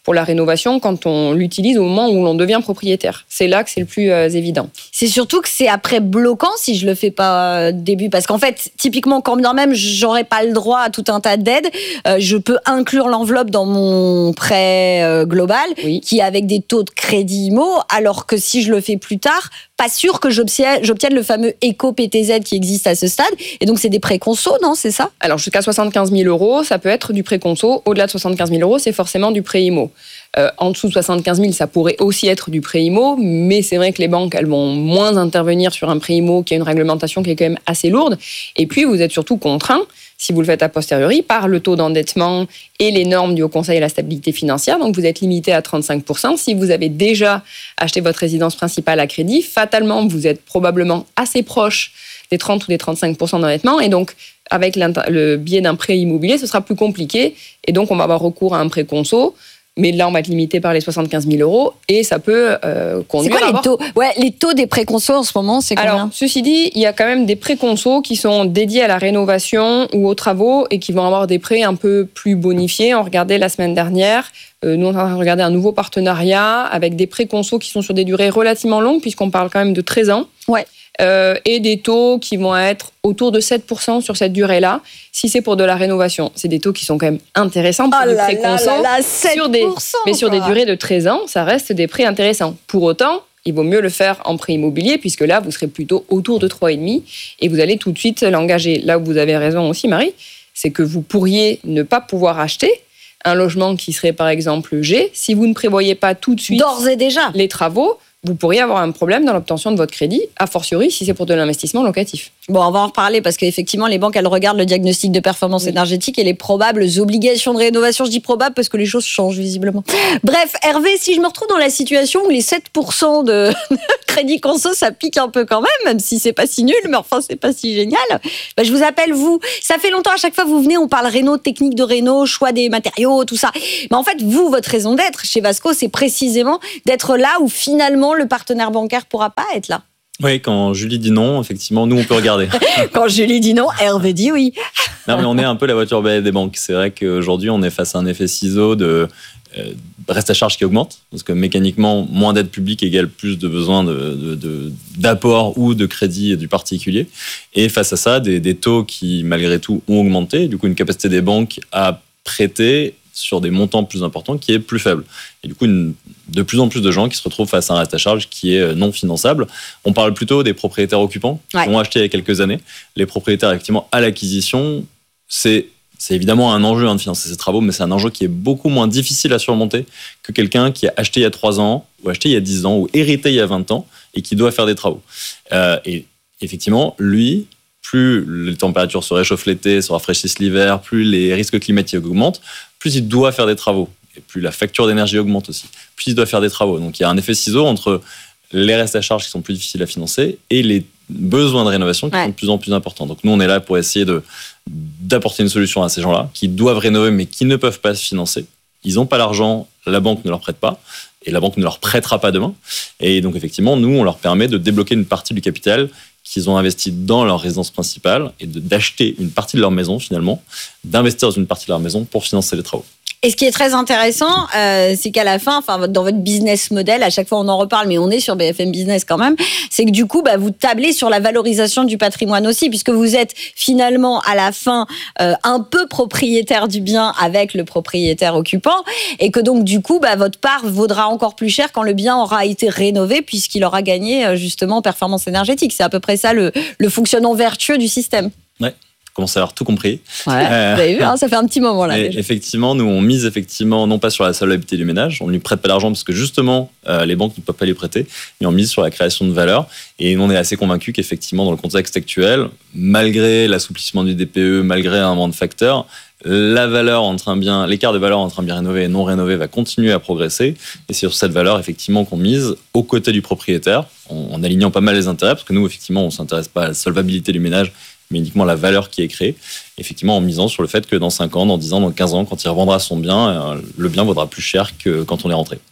pour la rénovation quand on l'utilise au moment où l'on devient propriétaire. C'est là que c'est le plus euh, évident. C'est surtout que c'est après bloquant si je le fais pas début, parce qu'en fait, typiquement, quand même j'aurais pas le droit à tout un tas d'aides, euh, je peux inclure l'enveloppe dans mon prêt euh, global, oui. qui est avec des taux de crédit immo, alors que si je le fais plus tard, pas sûr que j'obtienne, j'obtienne le fameux éco-P T Z qui existe à ce stade. Et donc, c'est des prêts conso, non, c'est ça ? Alors, jusqu'à soixante-quinze mille euros, ça peut être du prêt conso. Au-delà de soixante-quinze mille euros, c'est forcément du prêt immo. Euh, en dessous de soixante-quinze mille, ça pourrait aussi être du prêt immo, mais c'est vrai que les banques, elles vont moins intervenir sur un prêt immo qui a une réglementation qui est quand même assez lourde. Et puis, vous êtes surtout contraint, si vous le faites a posteriori, par le taux d'endettement et les normes du Haut Conseil à la stabilité financière. Donc, vous êtes limité à trente-cinq pour cent. Si vous avez déjà acheté votre résidence principale à crédit, fatalement, vous êtes probablement assez proche des trente ou des trente-cinq pour cent d'endettement. Et donc, avec le biais d'un prêt immobilier, ce sera plus compliqué. Et donc, on va avoir recours à un prêt conso. Mais là, on va être limité par les soixante-quinze mille euros et ça peut euh, conduire c'est quoi à les taux ouais, les taux des prêts conso en ce moment, c'est combien ? Alors, ceci dit, il y a quand même des prêts conso qui sont dédiés à la rénovation ou aux travaux et qui vont avoir des prêts un peu plus bonifiés. On regardait la semaine dernière, euh, nous on est en train de regarder un nouveau partenariat avec des prêts conso qui sont sur des durées relativement longues puisqu'on parle quand même de treize ans. Ouais. Euh, et des taux qui vont être autour de sept pour cent sur cette durée-là, si c'est pour de la rénovation. C'est des taux qui sont quand même intéressants pour oh des là prêts conso. Là là, sur des, mais sur quoi. des durées de treize ans, ça reste des prêts intéressants. Pour autant, il vaut mieux le faire en prêt immobilier, puisque là, vous serez plutôt autour de trois virgule cinq et vous allez tout de suite l'engager. Là où vous avez raison aussi, Marie, c'est que vous pourriez ne pas pouvoir acheter un logement qui serait par exemple G, si vous ne prévoyez pas tout de suite d'ores et déjà les travaux, vous pourriez avoir un problème dans l'obtention de votre crédit, a fortiori si c'est pour de l'investissement locatif. Bon, on va en reparler parce qu'effectivement, les banques, elles regardent le diagnostic de performance oui. énergétique et les probables obligations de rénovation. Je dis probable parce que les choses changent visiblement. Bref, Hervé, si je me retrouve dans la situation où les sept pour cent de crédit conso, ça pique un peu quand même, même si c'est pas si nul, mais enfin, c'est pas si génial. Bah, je vous appelle, vous. Ça fait longtemps, à chaque fois, vous venez, on parle réno, technique de réno, choix des matériaux, tout ça. Mais en fait, vous, votre raison d'être chez Vasco, c'est précisément d'être là où finalement le partenaire bancaire pourra pas être là. Oui, quand Julie dit non, effectivement, nous, on peut regarder. Quand Julie dit non, Hervé dit oui. Non, mais on est un peu la voiture balai des banques. C'est vrai qu'aujourd'hui, on est face à un effet ciseau de euh, reste à charge qui augmente, parce que mécaniquement, moins d'aide publique égale plus de besoins de, de, de, d'apport ou de crédit du particulier. Et face à ça, des, des taux qui, malgré tout, ont augmenté. Du coup, une capacité des banques à prêter sur des montants plus importants qui est plus faible. Et du coup, une, de plus en plus de gens qui se retrouvent face à un reste à charge qui est non finançable. On parle plutôt des propriétaires occupants ouais. qui ont acheté il y a quelques années. Les propriétaires, effectivement, à l'acquisition, c'est, c'est évidemment un enjeu hein, de financer ces travaux, mais c'est un enjeu qui est beaucoup moins difficile à surmonter que quelqu'un qui a acheté il y a trois ans, ou acheté il y a dix ans, ou hérité il y a vingt ans, et qui doit faire des travaux. Euh, et effectivement, lui, plus les températures se réchauffent l'été, se rafraîchissent l'hiver, plus les risques climatiques augmentent, plus il doit faire des travaux. Et plus la facture d'énergie augmente aussi, plus il doit faire des travaux. Donc il y a un effet ciseau entre les restes à charge qui sont plus difficiles à financer et les besoins de rénovation qui ouais. sont de plus en plus importants. Donc nous, on est là pour essayer de, d'apporter une solution à ces gens-là qui doivent rénover mais qui ne peuvent pas se financer. Ils n'ont pas l'argent, la banque ne leur prête pas et la banque ne leur prêtera pas demain. Et donc effectivement, nous, on leur permet de débloquer une partie du capital qu'ils ont investi dans leur résidence principale et de, d'acheter une partie de leur maison finalement, d'investir dans une partie de leur maison pour financer les travaux. Et ce qui est très intéressant, euh, c'est qu'à la fin, enfin, dans votre business model, à chaque fois on en reparle, mais on est sur B F M Business quand même, c'est que du coup, bah, vous tablez sur la valorisation du patrimoine aussi, puisque vous êtes finalement à la fin euh, un peu propriétaire du bien avec le propriétaire occupant, et que donc du coup, bah, votre part vaudra encore plus cher quand le bien aura été rénové, puisqu'il aura gagné justement en performance énergétique. C'est à peu près ça le, le fonctionnement vertueux du système. Ouais. Commence à avoir tout compris. Ouais, euh, vous avez vu, hein, ça fait un petit moment là. Effectivement, nous on mise effectivement non pas sur la solvabilité du ménage, on ne lui prête pas l'argent parce que justement euh, les banques ne peuvent pas lui prêter, mais on mise sur la création de valeur. Et on est assez convaincus qu'effectivement dans le contexte actuel, malgré l'assouplissement du D P E, malgré un moment de facteurs, la valeur entre un bien, l'écart de valeur entre un bien rénové et non rénové va continuer à progresser. Et c'est sur cette valeur effectivement qu'on mise aux côtés du propriétaire, en, en alignant pas mal les intérêts, parce que nous effectivement on ne s'intéresse pas à la solvabilité du ménage, mais uniquement la valeur qui est créée, effectivement en misant sur le fait que dans cinq ans, dans dix ans, dans quinze ans, quand il revendra son bien, le bien vaudra plus cher que quand on est rentré.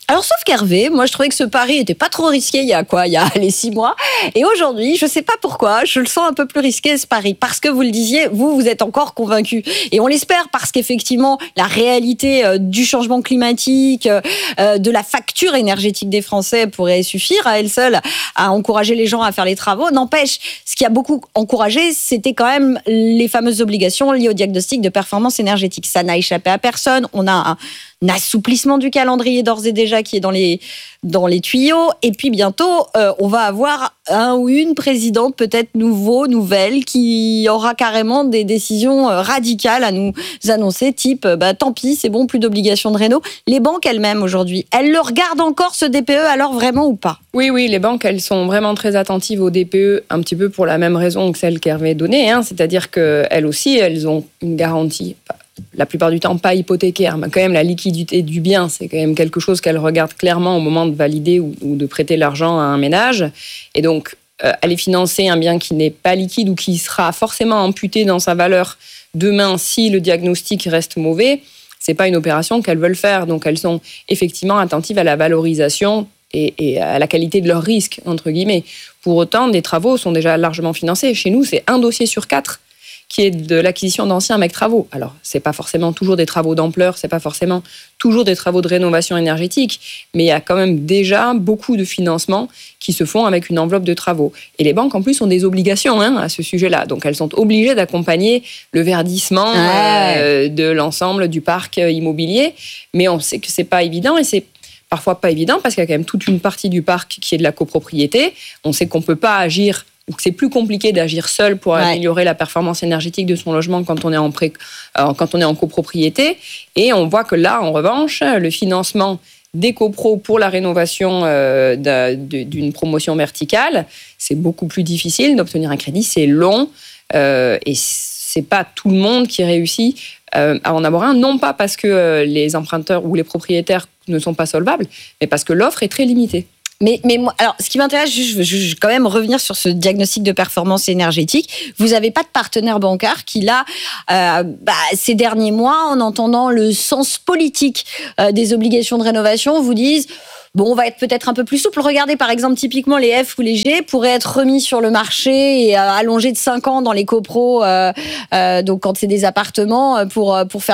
Alors, sauf qu'Hervé, moi, je trouvais que ce pari était pas trop risqué il y a quoi, il y a les six mois. Et aujourd'hui, je sais pas pourquoi, je le sens un peu plus risqué, ce pari. Parce que vous le disiez, vous, vous êtes encore convaincus. Et on l'espère parce qu'effectivement, la réalité euh, du changement climatique, euh, de la facture énergétique des Français pourrait suffire à elle seule à encourager les gens à faire les travaux. N'empêche, ce qui a beaucoup encouragé, c'était quand même les fameuses obligations liées au diagnostic de performance énergétique. Ça n'a échappé à personne. On a un Un assouplissement du calendrier d'ores et déjà qui est dans les, dans les tuyaux. Et puis bientôt, euh, on va avoir un ou une présidente peut-être nouveau, nouvelle, qui aura carrément des décisions radicales à nous annoncer, type bah, tant pis, c'est bon, plus d'obligations de réno. Les banques elles-mêmes aujourd'hui, elles le regardent encore ce D P E alors vraiment ou pas ? Oui, oui, les banques, elles sont vraiment très attentives au D P E, un petit peu pour la même raison que celle qu'Hervé donnée, hein, c'est-à-dire qu'elles aussi, elles ont une garantie. La plupart du temps, pas hypothécaire, mais quand même la liquidité du bien, c'est quand même quelque chose qu'elle regarde clairement au moment de valider ou, ou de prêter l'argent à un ménage. Et donc, euh, aller financer un bien qui n'est pas liquide ou qui sera forcément amputé dans sa valeur demain si le diagnostic reste mauvais, c'est pas une opération qu'elles veulent faire. Donc, elles sont effectivement attentives à la valorisation et, et à la qualité de leur risque, entre guillemets. Pour autant, des travaux sont déjà largement financés. Chez nous, c'est un dossier sur quatre qui est de l'acquisition d'anciens mecs travaux. Alors, c'est pas forcément toujours des travaux d'ampleur, c'est pas forcément toujours des travaux de rénovation énergétique, mais il y a quand même déjà beaucoup de financements qui se font avec une enveloppe de travaux. Et les banques, en plus, ont des obligations hein, à ce sujet-là. Donc, elles sont obligées d'accompagner le verdissement ouais. euh, de l'ensemble du parc immobilier. Mais on sait que c'est pas évident et c'est parfois pas évident parce qu'il y a quand même toute une partie du parc qui est de la copropriété. On sait qu'on peut pas agir Donc c'est plus compliqué d'agir seul pour ouais. améliorer la performance énergétique de son logement quand on est en pré, euh, quand on est en copropriété. Et on voit que là, en revanche, le financement des copros pour la rénovation euh, d'une promotion verticale, c'est beaucoup plus difficile d'obtenir un crédit, c'est long euh, et c'est pas tout le monde qui réussit euh, à en avoir un, non pas parce que euh, les emprunteurs ou les propriétaires ne sont pas solvables, mais parce que l'offre est très limitée. Mais, mais moi, alors, ce qui m'intéresse, je veux, je veux quand même revenir sur ce diagnostic de performance énergétique. Vous n'avez pas de partenaire bancaire qui, là, euh, bah, ces derniers mois, en entendant le sens politique euh, des obligations de rénovation, vous disent... Bon, on va être peut-être un peu plus souple. Regardez, par exemple, typiquement, les F ou les G pourraient être remis sur le marché et euh, allongés de cinq ans dans les copros, euh, euh, donc quand c'est des appartements, pour, pour faire